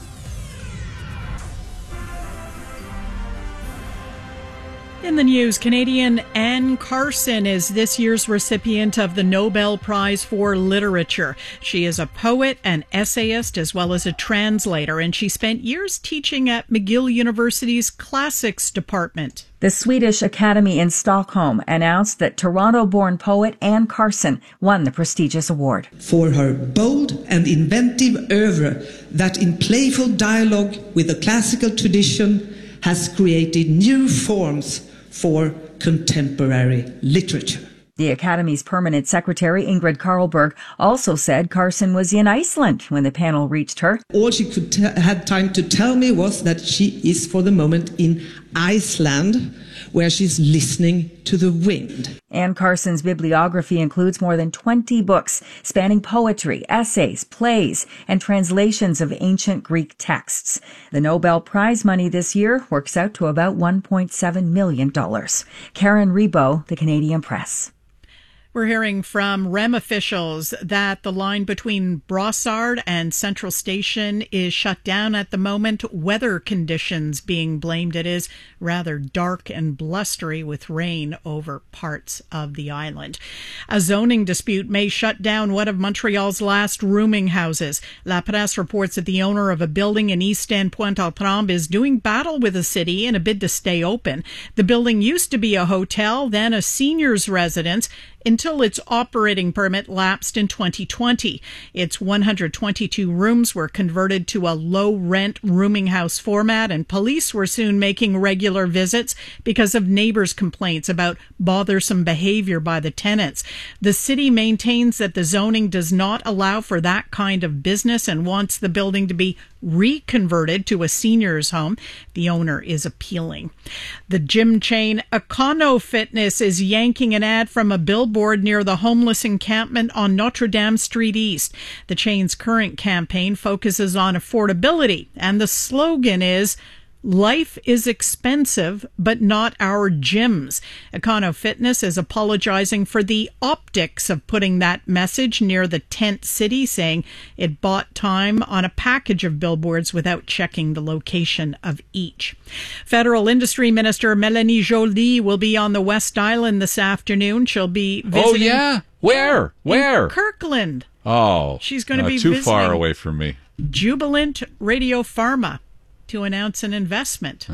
[SPEAKER 18] In the news, Canadian Anne Carson is this year's recipient of the Nobel Prize for Literature. She is a poet, an essayist, as well as a translator, and she spent years teaching at McGill University's Classics Department.
[SPEAKER 8] The Swedish Academy in Stockholm announced that Toronto-born poet Anne Carson won the prestigious award.
[SPEAKER 11] For her bold and inventive oeuvre that in playful dialogue with the classical tradition has created new forms for contemporary literature.
[SPEAKER 8] The Academy's permanent secretary, Ingrid Carlberg, also said Carson was in Iceland when the panel reached her.
[SPEAKER 11] All she could t- had time to tell me was that she is for the moment in Iceland, where she's listening to the wind.
[SPEAKER 8] Anne Carson's bibliography includes more than twenty books spanning poetry, essays, plays, and translations of ancient Greek texts. The Nobel Prize money this year works out to about one point seven million dollars. Karen Rebo, The Canadian Press.
[SPEAKER 18] We're hearing from R E M officials that the line between Brossard and Central Station is shut down at the moment. Weather conditions being blamed. It is rather dark and blustery with rain over parts of the island. A zoning dispute may shut down one of Montreal's last rooming houses. La Presse reports that the owner of a building in East End Pointe-aux-Trembles is doing battle with the city in a bid to stay open. The building used to be a hotel, then a seniors' residence, until its operating permit lapsed in twenty twenty. Its one hundred twenty-two rooms were converted to a low-rent rooming house format, and police were soon making regular visits because of neighbors' complaints about bothersome behavior by the tenants. The city maintains that the zoning does not allow for that kind of business and wants the building to be reconverted to a seniors' home. The owner is appealing. The gym chain Econo Fitness is yanking an ad from a billboard near the homeless encampment on Notre Dame Street East. The chain's current campaign focuses on affordability, and the slogan is, "Life is expensive, but not our gyms." Econo Fitness is apologizing for the optics of putting that message near the tent city, saying it bought time on a package of billboards without checking the location of each. Federal Industry Minister Mélanie Joly will be on the West Island this afternoon. She'll be visiting.
[SPEAKER 10] Oh, yeah? Where? Where?
[SPEAKER 18] Kirkland.
[SPEAKER 10] Oh.
[SPEAKER 18] She's going to
[SPEAKER 10] uh,
[SPEAKER 18] be
[SPEAKER 10] too
[SPEAKER 18] visiting
[SPEAKER 10] far away from me.
[SPEAKER 18] Jubilant Radio Pharma to announce an investment.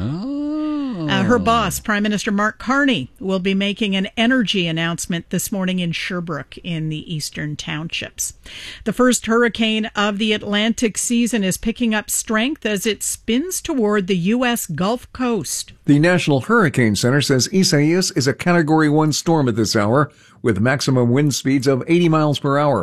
[SPEAKER 10] Oh.
[SPEAKER 18] Uh, her boss, Prime Minister Mark Carney, will be making an energy announcement this morning in Sherbrooke in the Eastern Townships. The first hurricane of the Atlantic season is picking up strength as it spins toward the U S Gulf Coast.
[SPEAKER 12] The National Hurricane Center says Isaias is a Category one storm at this hour with maximum wind speeds of eighty miles per hour.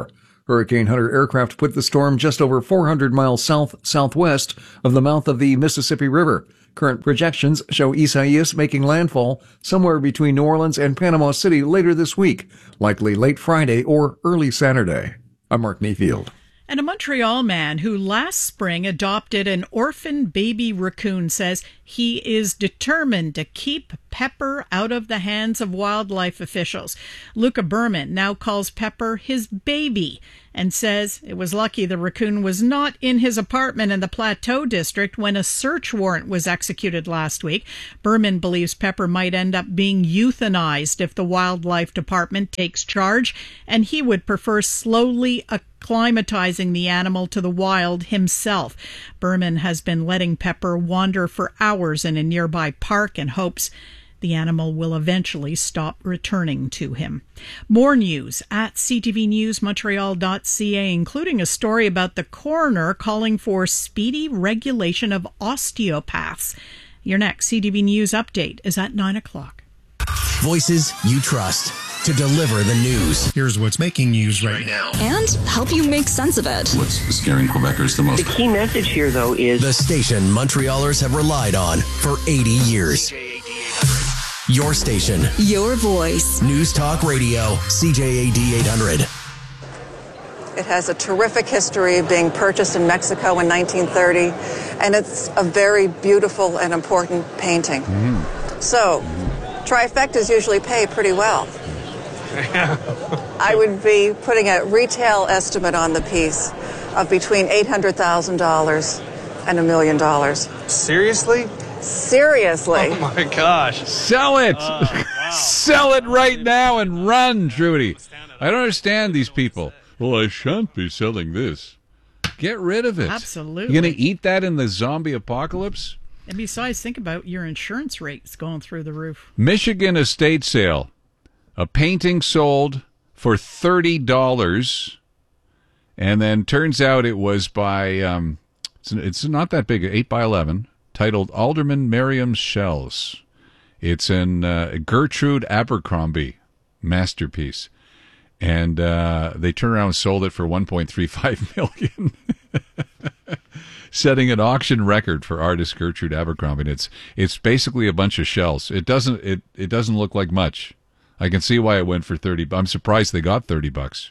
[SPEAKER 12] Hurricane Hunter aircraft put the storm just over four hundred miles south-southwest of the mouth of the Mississippi River. Current projections show Isaias making landfall somewhere between New Orleans and Panama City later this week, likely late Friday or early Saturday. I'm Mark Mayfield.
[SPEAKER 18] And a Montreal man who last spring adopted an orphan baby raccoon says he is determined to keep Pepper out of the hands of wildlife officials. Luca Berman now calls Pepper his baby and says it was lucky the raccoon was not in his apartment in the Plateau district when a search warrant was executed last week. Berman believes Pepper might end up being euthanized if the wildlife department takes charge, and he would prefer slowly acclimatizing the animal to the wild himself. Berman has been letting Pepper wander for hours in a nearby park and hopes the animal will eventually stop returning to him. More news at c t v news montreal dot c a, including a story about the coroner calling for speedy regulation of osteopaths. Your next C T V News update is at nine o'clock.
[SPEAKER 20] Voices you trust to deliver the news.
[SPEAKER 9] Here's what's making news right now.
[SPEAKER 26] And help you make sense of it.
[SPEAKER 9] What's scaring Quebecers the most?
[SPEAKER 13] The key message here, though, is
[SPEAKER 20] the station Montrealers have relied on for eighty years. Your station.
[SPEAKER 26] Your voice.
[SPEAKER 20] News Talk Radio, C J A D eight hundred.
[SPEAKER 14] It has a terrific history of being purchased in Mexico in nineteen thirty, and it's a very beautiful and important painting. Mm. So, trifectas usually pay pretty well. I would be putting a retail estimate on the piece of between eight hundred thousand dollars and a million dollars.
[SPEAKER 16] Seriously?
[SPEAKER 14] Seriously.
[SPEAKER 16] Oh my gosh.
[SPEAKER 10] Sell it. Uh, wow. Sell it right now and run, Trudy. I don't understand these people. Well, I shan't be selling this. Get rid of it.
[SPEAKER 18] Absolutely.
[SPEAKER 10] You're going to eat that in the zombie apocalypse?
[SPEAKER 18] And besides, think about your insurance rates going through the roof.
[SPEAKER 10] Michigan estate sale. A painting sold for thirty dollars, and then turns out it was by, um, it's, it's not that big, eight by eleven, titled Alderman Merriam's Shells. It's an uh, Gertrude Abercrombie masterpiece. And uh, they turned around and sold it for one point three five million dollars. Setting an auction record for artist Gertrude Abercrombie. And it's it's basically a bunch of shells. It doesn't it, it doesn't look like much. I can see why it went for thirty. I'm surprised they got thirty bucks.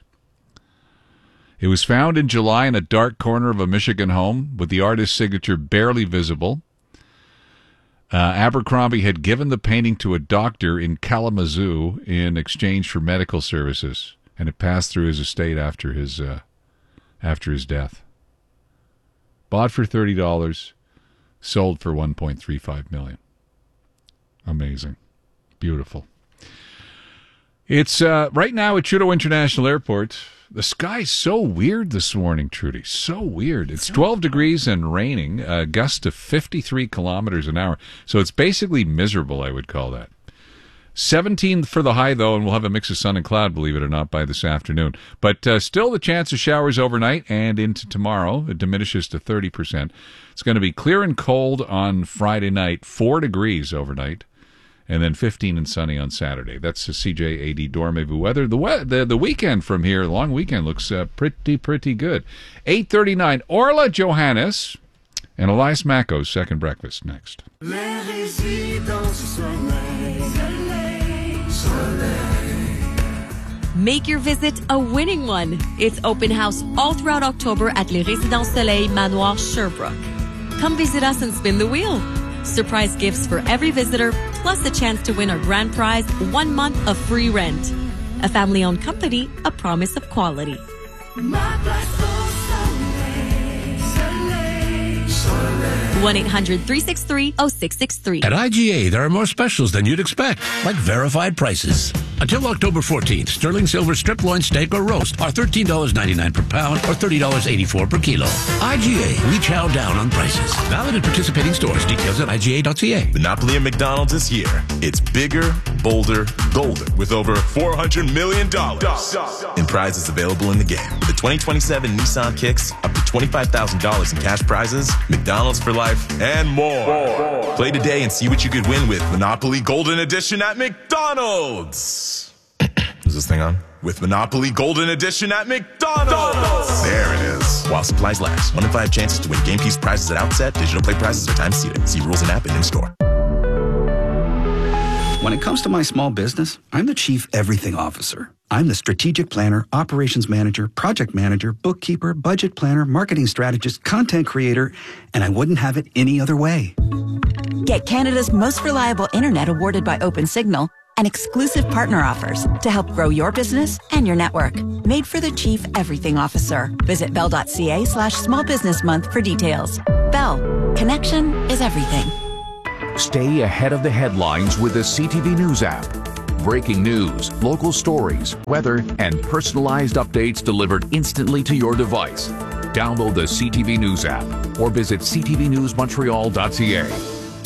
[SPEAKER 10] It was found in July in a dark corner of a Michigan home with the artist's signature barely visible. Uh, Abercrombie had given the painting to a doctor in Kalamazoo in exchange for medical services, and it passed through his estate after his uh, after his death. Bought for thirty dollars, sold for one point three five million dollars. Amazing. Beautiful. It's uh, right now at Trudeau International Airport. The sky's so weird this morning, Trudy. So weird. It's twelve degrees and raining, uh, gusts to fifty-three kilometers an hour. So it's basically miserable, I would call that. seventeen for the high, though, and we'll have a mix of sun and cloud, believe it or not, by this afternoon. But uh, still the chance of showers overnight and into tomorrow. It diminishes to thirty percent. It's going to be clear and cold on Friday night, four degrees overnight. And then fifteen and sunny on Saturday. That's the C J A D Dormez-vous weather. The, we- the the weekend from here, the long weekend, looks uh, pretty, pretty good. eight thirty-nine, Orla Johannes and Elias Mako's Second Breakfast next.
[SPEAKER 17] Make your visit a winning one. It's open house all throughout October at Les Résidences Soleil Manoir Sherbrooke. Come visit us and spin the wheel. Surprise gifts for every visitor, plus a chance to win our grand prize, one month of free rent. A family-owned company, a promise of quality. one eight hundred, three six three, oh six six three.
[SPEAKER 21] At I G A, there are more specials than you'd expect, like verified prices. Until October fourteenth, sterling silver strip loin steak or roast are thirteen dollars and ninety-nine cents per pound or thirty dollars and eighty-four cents per kilo. I G A, we chow down on prices. Valid at participating stores. Details at I G A dot C A.
[SPEAKER 22] Monopoly at McDonald's this year. It's bigger, bolder, golden with over four hundred million dollars in prizes available in the game. With the twenty twenty-seven Nissan Kicks, up to twenty-five thousand dollars in cash prizes, McDonald's for life, and more. more. Play today and see what you could win with Monopoly Golden Edition at McDonald's. Is this thing on? With Monopoly Golden Edition at McDonald's. There it is. While supplies last. One in five chances to win game piece prizes at outset. Digital play prizes are time seated. See rules and app and in-store.
[SPEAKER 3] When it comes to my small business, I'm the chief everything officer. I'm the strategic planner, operations manager, project manager, bookkeeper, budget planner, marketing strategist, content creator, and I wouldn't have it any other way.
[SPEAKER 4] Get Canada's most reliable internet awarded by OpenSignal and exclusive partner offers to help grow your business and your network. Made for the Chief Everything Officer. Visit bell.ca slash small business month for details. Bell. Connection is everything.
[SPEAKER 5] Stay ahead of the headlines with the C T V News app. Breaking news, local stories, weather, and personalized updates delivered instantly to your device. Download the C T V News app or visit c t v news montreal dot c a.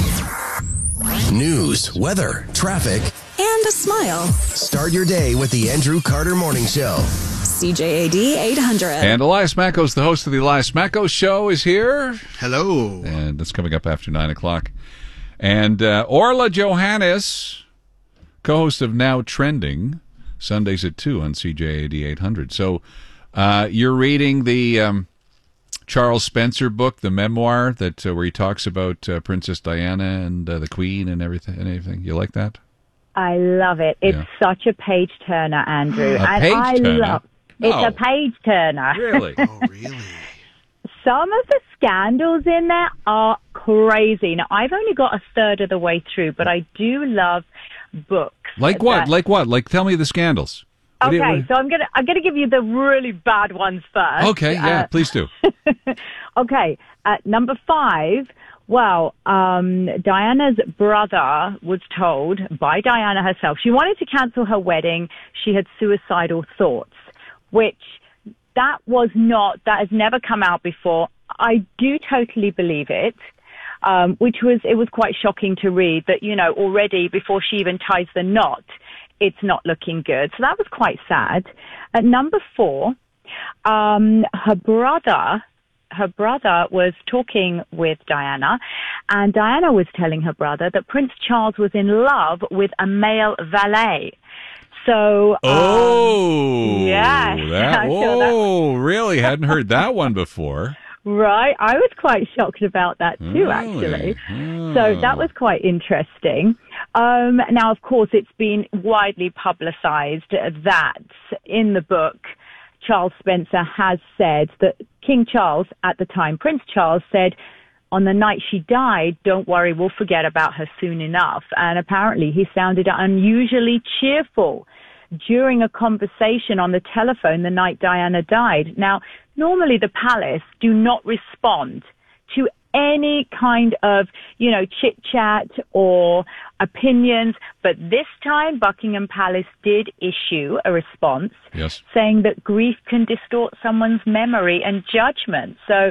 [SPEAKER 20] News, weather, traffic,
[SPEAKER 26] and a smile.
[SPEAKER 20] Start your day with the Andrew Carter Morning Show.
[SPEAKER 26] C J A D eight hundred.
[SPEAKER 10] And Elias Mackos, the host of the Elias Mackos Show, is here.
[SPEAKER 6] Hello.
[SPEAKER 10] And that's coming up after nine o'clock. And uh, Orla Johannes, co-host of Now Trending, Sundays at two on C J A D eight hundred. So uh, you're reading the um, Charles Spencer book, the memoir that uh, where he talks about uh, Princess Diana and uh, the Queen and everything. And everything. You like that?
[SPEAKER 13] I love it. It's
[SPEAKER 10] Yeah.
[SPEAKER 13] such a page turner, Andrew.
[SPEAKER 10] A
[SPEAKER 13] and
[SPEAKER 10] page
[SPEAKER 13] I
[SPEAKER 10] turner?
[SPEAKER 13] love it's
[SPEAKER 10] No.
[SPEAKER 13] a page turner.
[SPEAKER 10] Really?
[SPEAKER 13] Oh, really? Some of the scandals in there are crazy. Now, I've only got a third of the way through, but I do love books.
[SPEAKER 10] Like what?
[SPEAKER 13] that-
[SPEAKER 10] Like what? Like tell me the scandals. What do you-
[SPEAKER 13] Okay, so I'm gonna I'm gonna give you the really bad ones first.
[SPEAKER 10] Okay, yeah,
[SPEAKER 13] Uh,
[SPEAKER 10] please do.
[SPEAKER 13] Okay, at number five, well, um, Diana's brother was told by Diana herself she wanted to cancel her wedding. She had suicidal thoughts, which that was not, that has never come out before. I do totally believe it, um, which was, it was quite shocking to read that, you know, already before she even ties the knot, it's not looking good. So that was quite sad. At number four, um, her brother, her brother was talking with Diana, and Diana was telling her brother that Prince Charles was in love with a male valet. So, um,
[SPEAKER 10] Oh,
[SPEAKER 13] yeah,
[SPEAKER 10] that,
[SPEAKER 13] I saw that.
[SPEAKER 10] oh, really? Hadn't heard that one before.
[SPEAKER 13] Right, I was quite shocked about that too, actually. So that was quite interesting. Um, now, of course, it's been widely publicized that in the book, Charles Spencer has said that King Charles, at the time, Prince Charles, said, on the night she died, don't worry, we'll forget about her soon enough. And apparently he sounded unusually cheerful during a conversation on the telephone the night Diana died. Now, normally the palace do not respond to any kind of, you know, chit-chat or opinions, but this time Buckingham Palace did issue a response
[SPEAKER 10] Yes.
[SPEAKER 13] saying that grief can distort someone's memory and judgment. So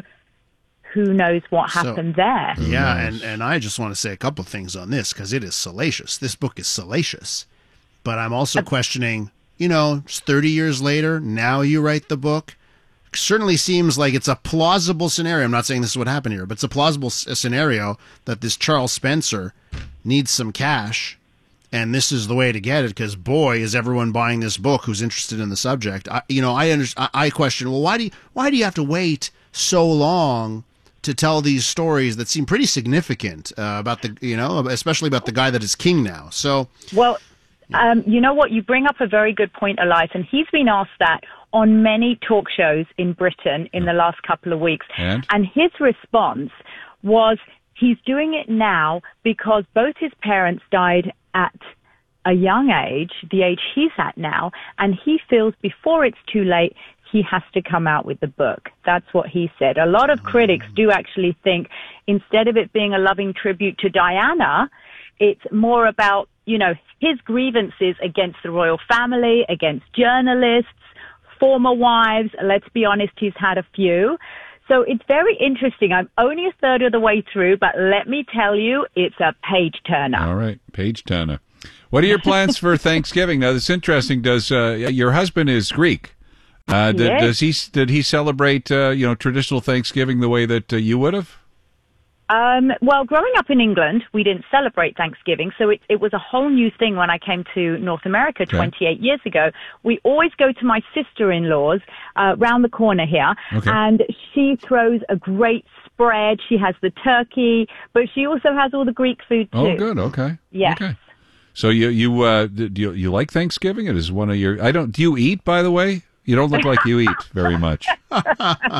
[SPEAKER 13] who knows what
[SPEAKER 6] So-
[SPEAKER 13] happened there?
[SPEAKER 6] Yeah, and, and I just want to say a couple of things on this because it is salacious. This book is salacious. But I'm also questioning, you know, it's thirty years later, now you write the book. Certainly seems like it's a plausible scenario. I'm not saying this is what happened here, but it's a plausible s- scenario that this Charles Spencer needs some cash, and this is the way to get it because, boy, is everyone buying this book who's interested in the subject. I, you know, I, under, I I question, well, why do you, why do you have to wait so long to tell these stories that seem pretty significant uh, about the, you know, especially about the guy that is king now? So,
[SPEAKER 13] Well, um, you know what? You bring up a very good point, Elias, and he's been asked that on many talk shows in Britain in the last couple of weeks.
[SPEAKER 10] And?
[SPEAKER 13] his response was he's doing it now because both his parents died at a young age, the age he's at now, and he feels before it's too late, he has to come out with the book. That's what he said. A lot of critics do actually think instead of it being a loving tribute to Diana, it's more about, you know, his grievances against the royal family, against journalists, former wives. Let's be honest, he's had a few. So it's very interesting. I'm only a third of the way through, but let me tell you, it's a page turner.
[SPEAKER 10] All right, page turner. What are your plans for Thanksgiving? Now, that's interesting. Does uh, your husband is Greek? Uh, did,
[SPEAKER 13] Yes.
[SPEAKER 10] Does he did he celebrate uh, you know traditional Thanksgiving the way that uh, you would have?
[SPEAKER 13] Um, well, growing up in England, we didn't celebrate Thanksgiving, so it, it was a whole new thing when I came to North America twenty-eight years ago. We always go to my sister-in-law's uh, round the corner here,
[SPEAKER 10] Okay.
[SPEAKER 13] and she throws a great spread. She has the turkey, but she also has all the Greek food too.
[SPEAKER 10] Oh, good. Okay.
[SPEAKER 13] Yes.
[SPEAKER 10] Okay. So you you uh, do you, you like Thanksgiving? It is one of your. I don't. Do you eat? By the way, you don't look like you eat very much.
[SPEAKER 13] uh,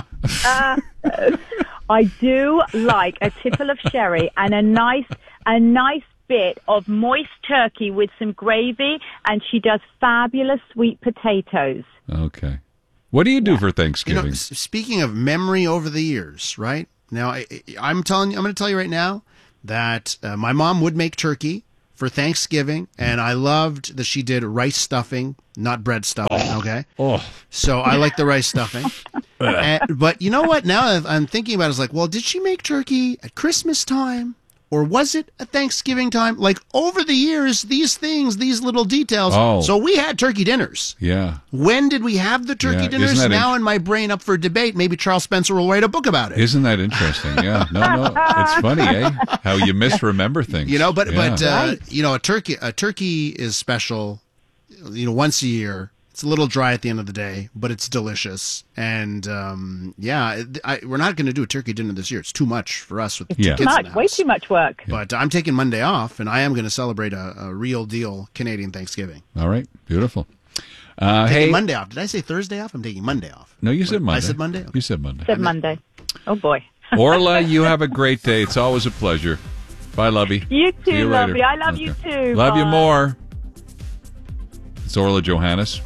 [SPEAKER 13] I do like a tipple of sherry and a nice, a nice bit of moist turkey with some gravy, and she does fabulous sweet potatoes.
[SPEAKER 10] Okay. What do you do for
[SPEAKER 6] You
[SPEAKER 10] Thanksgiving?
[SPEAKER 6] know, s- speaking of memory over the years, right? Now, I, I'm telling you, I'm going to tell you right now that uh, my mom would make turkey for Thanksgiving, and I loved that she did rice stuffing, not bread stuffing, okay?
[SPEAKER 10] Oh.
[SPEAKER 6] So I like the rice stuffing. And- but you know what? Now that I'm thinking about it, it's like, well, did she make turkey at Christmas time? Or was it at Thanksgiving time? Like, over the years, these things, these little details.
[SPEAKER 10] Oh.
[SPEAKER 6] So we had turkey dinners.
[SPEAKER 10] Yeah.
[SPEAKER 6] When did we have the turkey
[SPEAKER 10] Yeah,
[SPEAKER 6] dinners?
[SPEAKER 10] isn't that
[SPEAKER 6] Now
[SPEAKER 10] int-
[SPEAKER 6] in my brain up for debate, maybe Charles Spencer will write a book about it.
[SPEAKER 10] Isn't that interesting? Yeah. No, no. It's funny, eh? How you misremember things.
[SPEAKER 6] You know, but
[SPEAKER 10] Yeah.
[SPEAKER 6] but uh, you know, a turkey a turkey is special. You know, once a year. It's a little dry at the end of the day, but it's delicious. And um, yeah, I, we're not going to do a turkey dinner this year. It's too much for us with
[SPEAKER 13] It's
[SPEAKER 6] two
[SPEAKER 13] too
[SPEAKER 6] kids in
[SPEAKER 13] much,
[SPEAKER 6] the
[SPEAKER 13] way
[SPEAKER 6] house.
[SPEAKER 13] too much work.
[SPEAKER 6] But I'm taking Monday off, and I am going to celebrate a, a real deal Canadian Thanksgiving.
[SPEAKER 10] All right. Beautiful. Uh,
[SPEAKER 6] taking
[SPEAKER 10] hey.
[SPEAKER 6] Monday off. Did I say Thursday off? I'm taking Monday off.
[SPEAKER 10] No, you said
[SPEAKER 6] What,
[SPEAKER 10] Monday.
[SPEAKER 6] I said Monday?
[SPEAKER 10] You said Monday.
[SPEAKER 13] Said Monday. Oh boy.
[SPEAKER 10] Orla, you have a great day. It's always a pleasure. Bye, lovey.
[SPEAKER 13] You
[SPEAKER 10] See
[SPEAKER 13] too,
[SPEAKER 10] you later.
[SPEAKER 13] lovely. I love
[SPEAKER 10] Okay.
[SPEAKER 13] you too.
[SPEAKER 10] Love you
[SPEAKER 13] Bye.
[SPEAKER 10] more. It's Orla Johannes.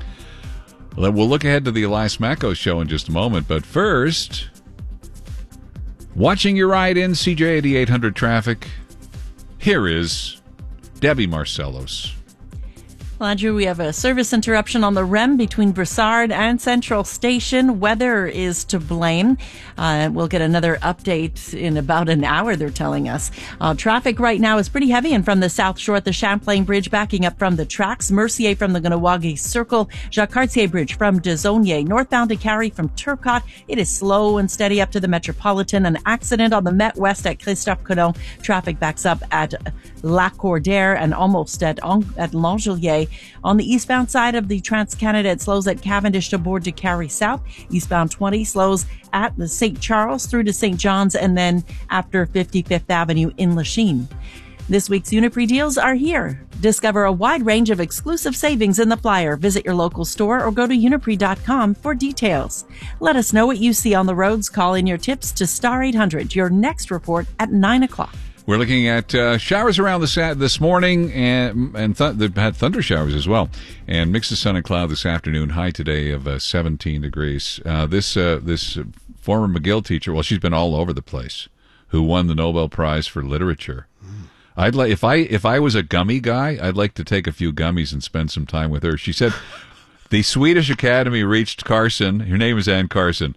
[SPEAKER 10] Well, We'll look ahead to the Elias Macco show in just a moment, but first, watching your ride in C J eighty-eight hundred traffic, here is Debbie Marcellos.
[SPEAKER 2] Well, Andrew, we have a service interruption on the R E M between Broussard and Central Station. Weather is to blame. Uh, we'll get another update in about an hour, they're telling us. Uh, traffic right now is pretty heavy, and from the South Shore at the Champlain Bridge, backing up from the tracks. Mercier from the Ganawagi Circle. Jacques Cartier Bridge from Desaulniers. Northbound to Carrie from Turcotte. It is slow and steady up to the Metropolitan. An accident on the Met West at Christophe Colomb. Traffic backs up at La Cordaire and almost at, at L'Angelier. On the eastbound side of the Trans-Canada, it slows at Cavendish to Bourg de Carry South. Eastbound twenty slows at the Saint Charles through to Saint John's, and then after fifty-fifth Avenue in Lachine. This week's Uniprix deals are here. Discover a wide range of exclusive savings in the flyer. Visit your local store or go to uniprix dot com for details. Let us know what you see on the roads. Call in your tips to Star eight hundred. Your next report at nine o'clock.
[SPEAKER 10] We're looking at uh, showers around this this morning, and and th- they've had thunder showers as well, and mix of sun and cloud this afternoon. High today of uh, seventeen degrees. Uh, this uh, this former McGill teacher, well, she's been all over the place, who won the Nobel Prize for Literature. Mm. I'd like if I if I was a gummy guy, I'd like to take a few gummies and spend some time with her. She said the Swedish Academy reached Carson. Her name is Ann Carson.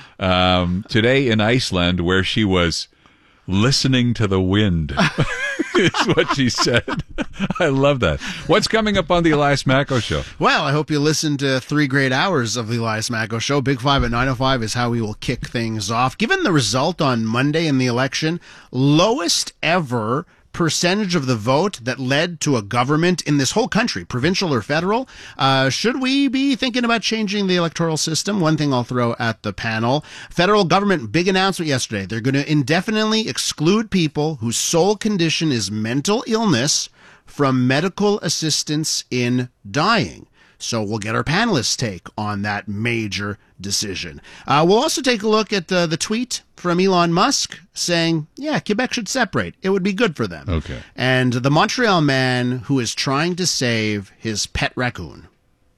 [SPEAKER 10] Um, today in Iceland, where she was listening to the wind, is what she said. I love that. What's coming up on the Elias Macco show?
[SPEAKER 6] Well, I hope you listened to three great hours of the Elias Macco show. Big Five at nine oh five is how we will kick things off. Given the result on Monday in the election, lowest ever percentage of the vote that led to a government in this whole country, provincial or federal. Uh, should we be thinking about changing the electoral system? One thing I'll throw at the panel. Federal government, big announcement yesterday. They're going to indefinitely exclude people whose sole condition is mental illness from medical assistance in dying. So we'll get our panelists' take on that major decision. Uh, we'll also take a look at uh, the tweet from Elon Musk saying, yeah, Quebec should separate. It would be good for them.
[SPEAKER 10] Okay.
[SPEAKER 6] And the Montreal man who is trying to save his pet raccoon.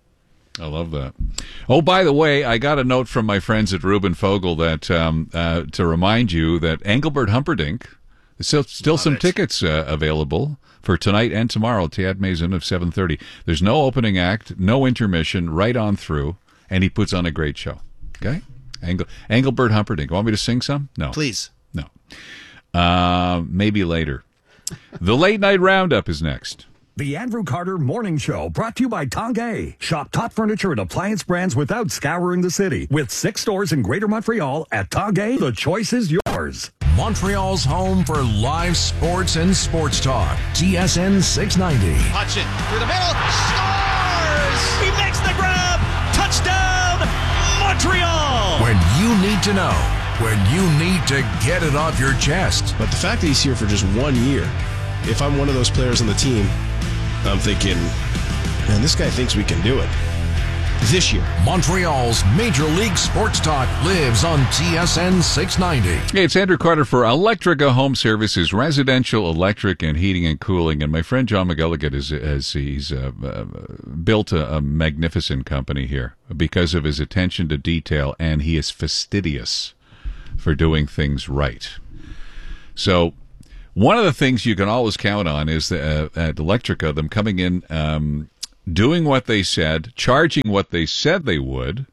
[SPEAKER 10] I love that. Oh, by the way, I got a note from my friends at Reuben Fogel that um, uh, to remind you that Engelbert Humperdinck, there's still, still some
[SPEAKER 6] it.
[SPEAKER 10] tickets uh, available for tonight and tomorrow, Théâtre Maison of seven thirty. There's no opening act, no intermission, right on through, and he puts on a great show. Okay? Engel, Engelbert Humperdinck. Want me to sing some? No.
[SPEAKER 6] Please.
[SPEAKER 10] No. Uh, maybe later. The Late Night Roundup is next.
[SPEAKER 1] The Andrew Carter Morning Show, brought to you by Tanguay. Shop top furniture and appliance brands without scouring the city. With six stores in Greater Montreal, at Tanguay, the choice is yours.
[SPEAKER 7] Montreal's home for live sports and sports talk. T S N six ninety.
[SPEAKER 15] Hutchin through the middle. Scores! He makes the grab. Touchdown, Montreal!
[SPEAKER 7] When you need to know. When you need to get it off your chest.
[SPEAKER 19] But the fact that he's here for just one year, if I'm one of those players on the team, I'm thinking, man, this guy thinks we can do it. This year.
[SPEAKER 7] Montreal's Major League Sports Talk lives on T S N six ninety.
[SPEAKER 10] Hey, it's Andrew Carter for Electrica Home Services, residential electric and heating and cooling. And my friend John McElligott is, is he's uh, uh, built a, a magnificent company here because of his attention to detail, and he is fastidious for doing things right. So one of the things you can always count on is the, uh, at Electrica, them coming in, um, doing what they said, charging what they said they would,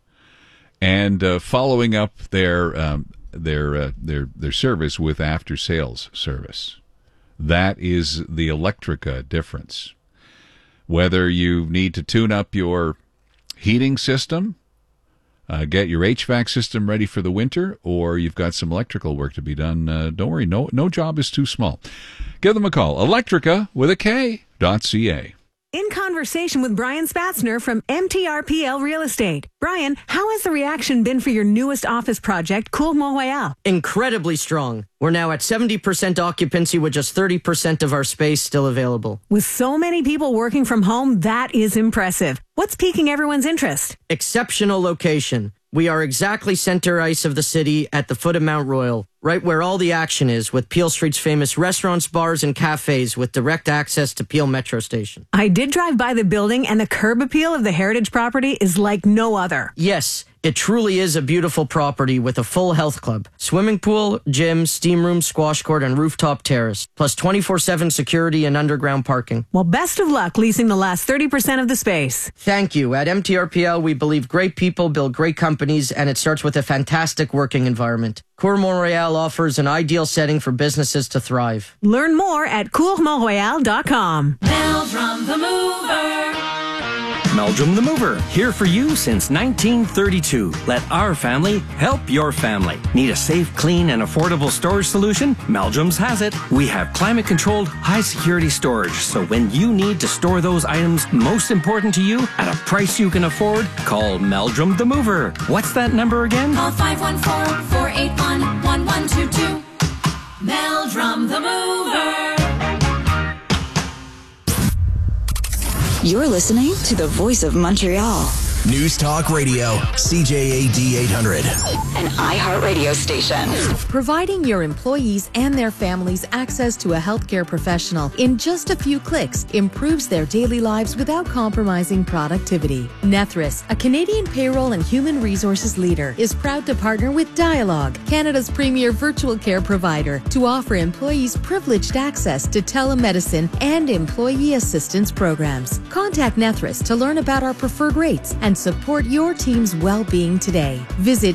[SPEAKER 10] and uh, following up their um, their uh, their their service with after sales service. That is the Electrica difference. Whether you need to tune up your heating system, uh, get your H V A C system ready for the winter, or you've got some electrical work to be done, uh, don't worry, no no job is too small. Give them a call. Electrica with a K dot C A.
[SPEAKER 23] In conversation with Brian Spatzner from M T R P L Real Estate. Brian, how has the reaction been for your newest office project, Cour Mont-Royal?
[SPEAKER 24] Incredibly strong. We're now at seventy percent occupancy with just thirty percent of our space still available.
[SPEAKER 23] With so many people working from home, that is impressive. What's piquing everyone's interest?
[SPEAKER 24] Exceptional location. We are exactly center ice of the city at the foot of Mount Royal, right where all the action is, with Peel Street's famous restaurants, bars, and cafes with direct access to Peel Metro Station.
[SPEAKER 23] I did drive by the building, and the curb appeal of the heritage property is like no other.
[SPEAKER 24] Yes, it truly is a beautiful property with a full health club, swimming pool, gym, steam room, squash court, and rooftop terrace, plus twenty-four seven security and underground parking.
[SPEAKER 23] Well, best of luck leasing the last thirty percent of the space.
[SPEAKER 24] Thank you. At M T R P L, we believe great people build great companies, and it starts with a fantastic working environment. Cour Mont-Royal offers an ideal setting for businesses to thrive.
[SPEAKER 23] Learn more at cour mont royal dot com.
[SPEAKER 25] Meldrum the Mover.
[SPEAKER 27] Meldrum the Mover, here for you since nineteen thirty-two. Let our family help your family. Need a safe, clean, and affordable storage solution? Meldrum's has it. We have climate-controlled, high-security storage, so when you need to store those items most important to you at a price you can afford, call Meldrum the Mover. What's that number again?
[SPEAKER 25] Call five one four, four eight one, one one two two. Meldrum the Mover.
[SPEAKER 26] You're listening to the Voice of Montreal.
[SPEAKER 20] News Talk Radio, C J A D eight hundred.
[SPEAKER 26] An iHeartRadio station.
[SPEAKER 28] Providing your employees and their families access to a healthcare professional in just a few clicks improves their daily lives without compromising productivity. Nethris, a Canadian payroll and human resources leader, is proud to partner with Dialogue, Canada's premier virtual care provider, to offer employees privileged access to telemedicine and employee assistance programs. Contact Nethris to learn about our preferred rates and support your team's well-being today. Visit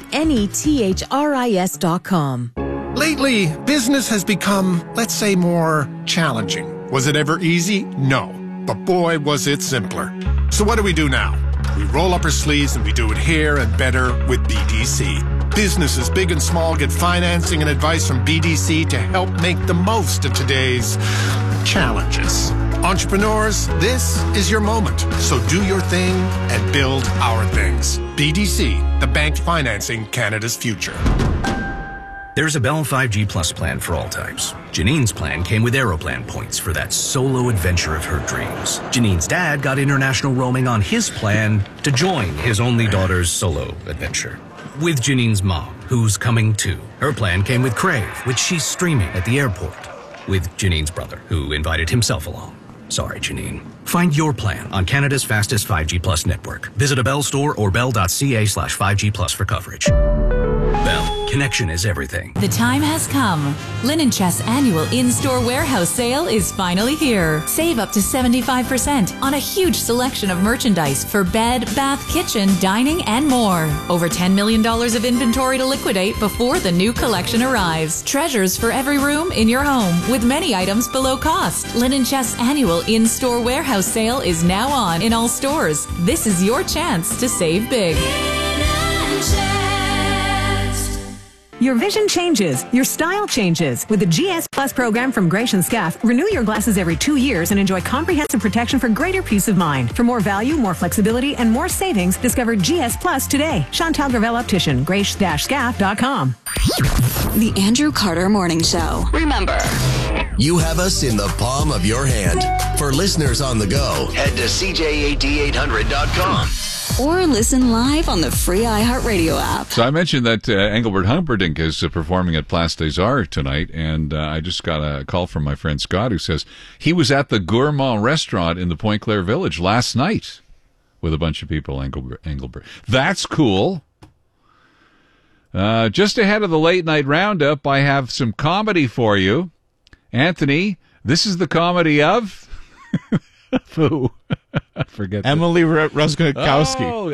[SPEAKER 28] nethris dot com.
[SPEAKER 29] Lately, business has become, let's say, more challenging. Was it ever easy? No. But boy, was it simpler. So what do we do now? We roll up our sleeves and we do it here and better with B D C. Businesses big and small get financing and advice from B D C to help make the most of today's challenges. Entrepreneurs, this is your moment. So do your thing and build our things. B D C, the bank financing Canada's future.
[SPEAKER 30] There's a Bell five G Plus plan for all types. Janine's plan came with Aeroplan points for that solo adventure of her dreams. Janine's dad got international roaming on his plan to join his only daughter's solo adventure. With Janine's mom, who's coming too. Her plan came with Crave, which she's streaming at the airport. With Janine's brother, who invited himself along. Sorry, Janine. Find your plan on Canada's fastest five G Plus network. Visit a Bell store or bell.ca slash 5G Plus for coverage. Bell, connection is everything.
[SPEAKER 31] The time has come. Linen Chest's annual in-store warehouse sale is finally here. Save up to seventy-five percent on a huge selection of merchandise for bed, bath, kitchen, dining, and more. Over ten million dollars of inventory to liquidate before the new collection arrives. Treasures for every room in your home with many items below cost. Linen Chest's annual in-store warehouse sale is now on in all stores. This is your chance to save big.
[SPEAKER 23] Your vision changes. Your style changes. With the G S Plus program from Gratian Scaff, renew your glasses every two years and enjoy comprehensive protection for greater peace of mind. For more value, more flexibility, and more savings, discover G S Plus today. Chantal Gravel Optician, grace dash scaff dot com.
[SPEAKER 26] The Andrew Carter Morning Show. Remember,
[SPEAKER 20] You have us in the palm of your hand. For listeners on the go, head to C J A D eight hundred dot com.
[SPEAKER 26] or listen live on the free iHeartRadio app.
[SPEAKER 10] So I mentioned that uh, Engelbert Humperdinck is uh, performing at Place des Arts tonight, and uh, I just got a call from my friend Scott who says he was at the Gourmand restaurant in the Point Claire Village last night with a bunch of people. Engelbert, Engelbert. That's cool. Uh, just ahead of the late night roundup, I have some comedy for you. Anthony, this is the comedy of... Who? I forget.
[SPEAKER 3] Emily Ratajkowski.
[SPEAKER 10] Oh,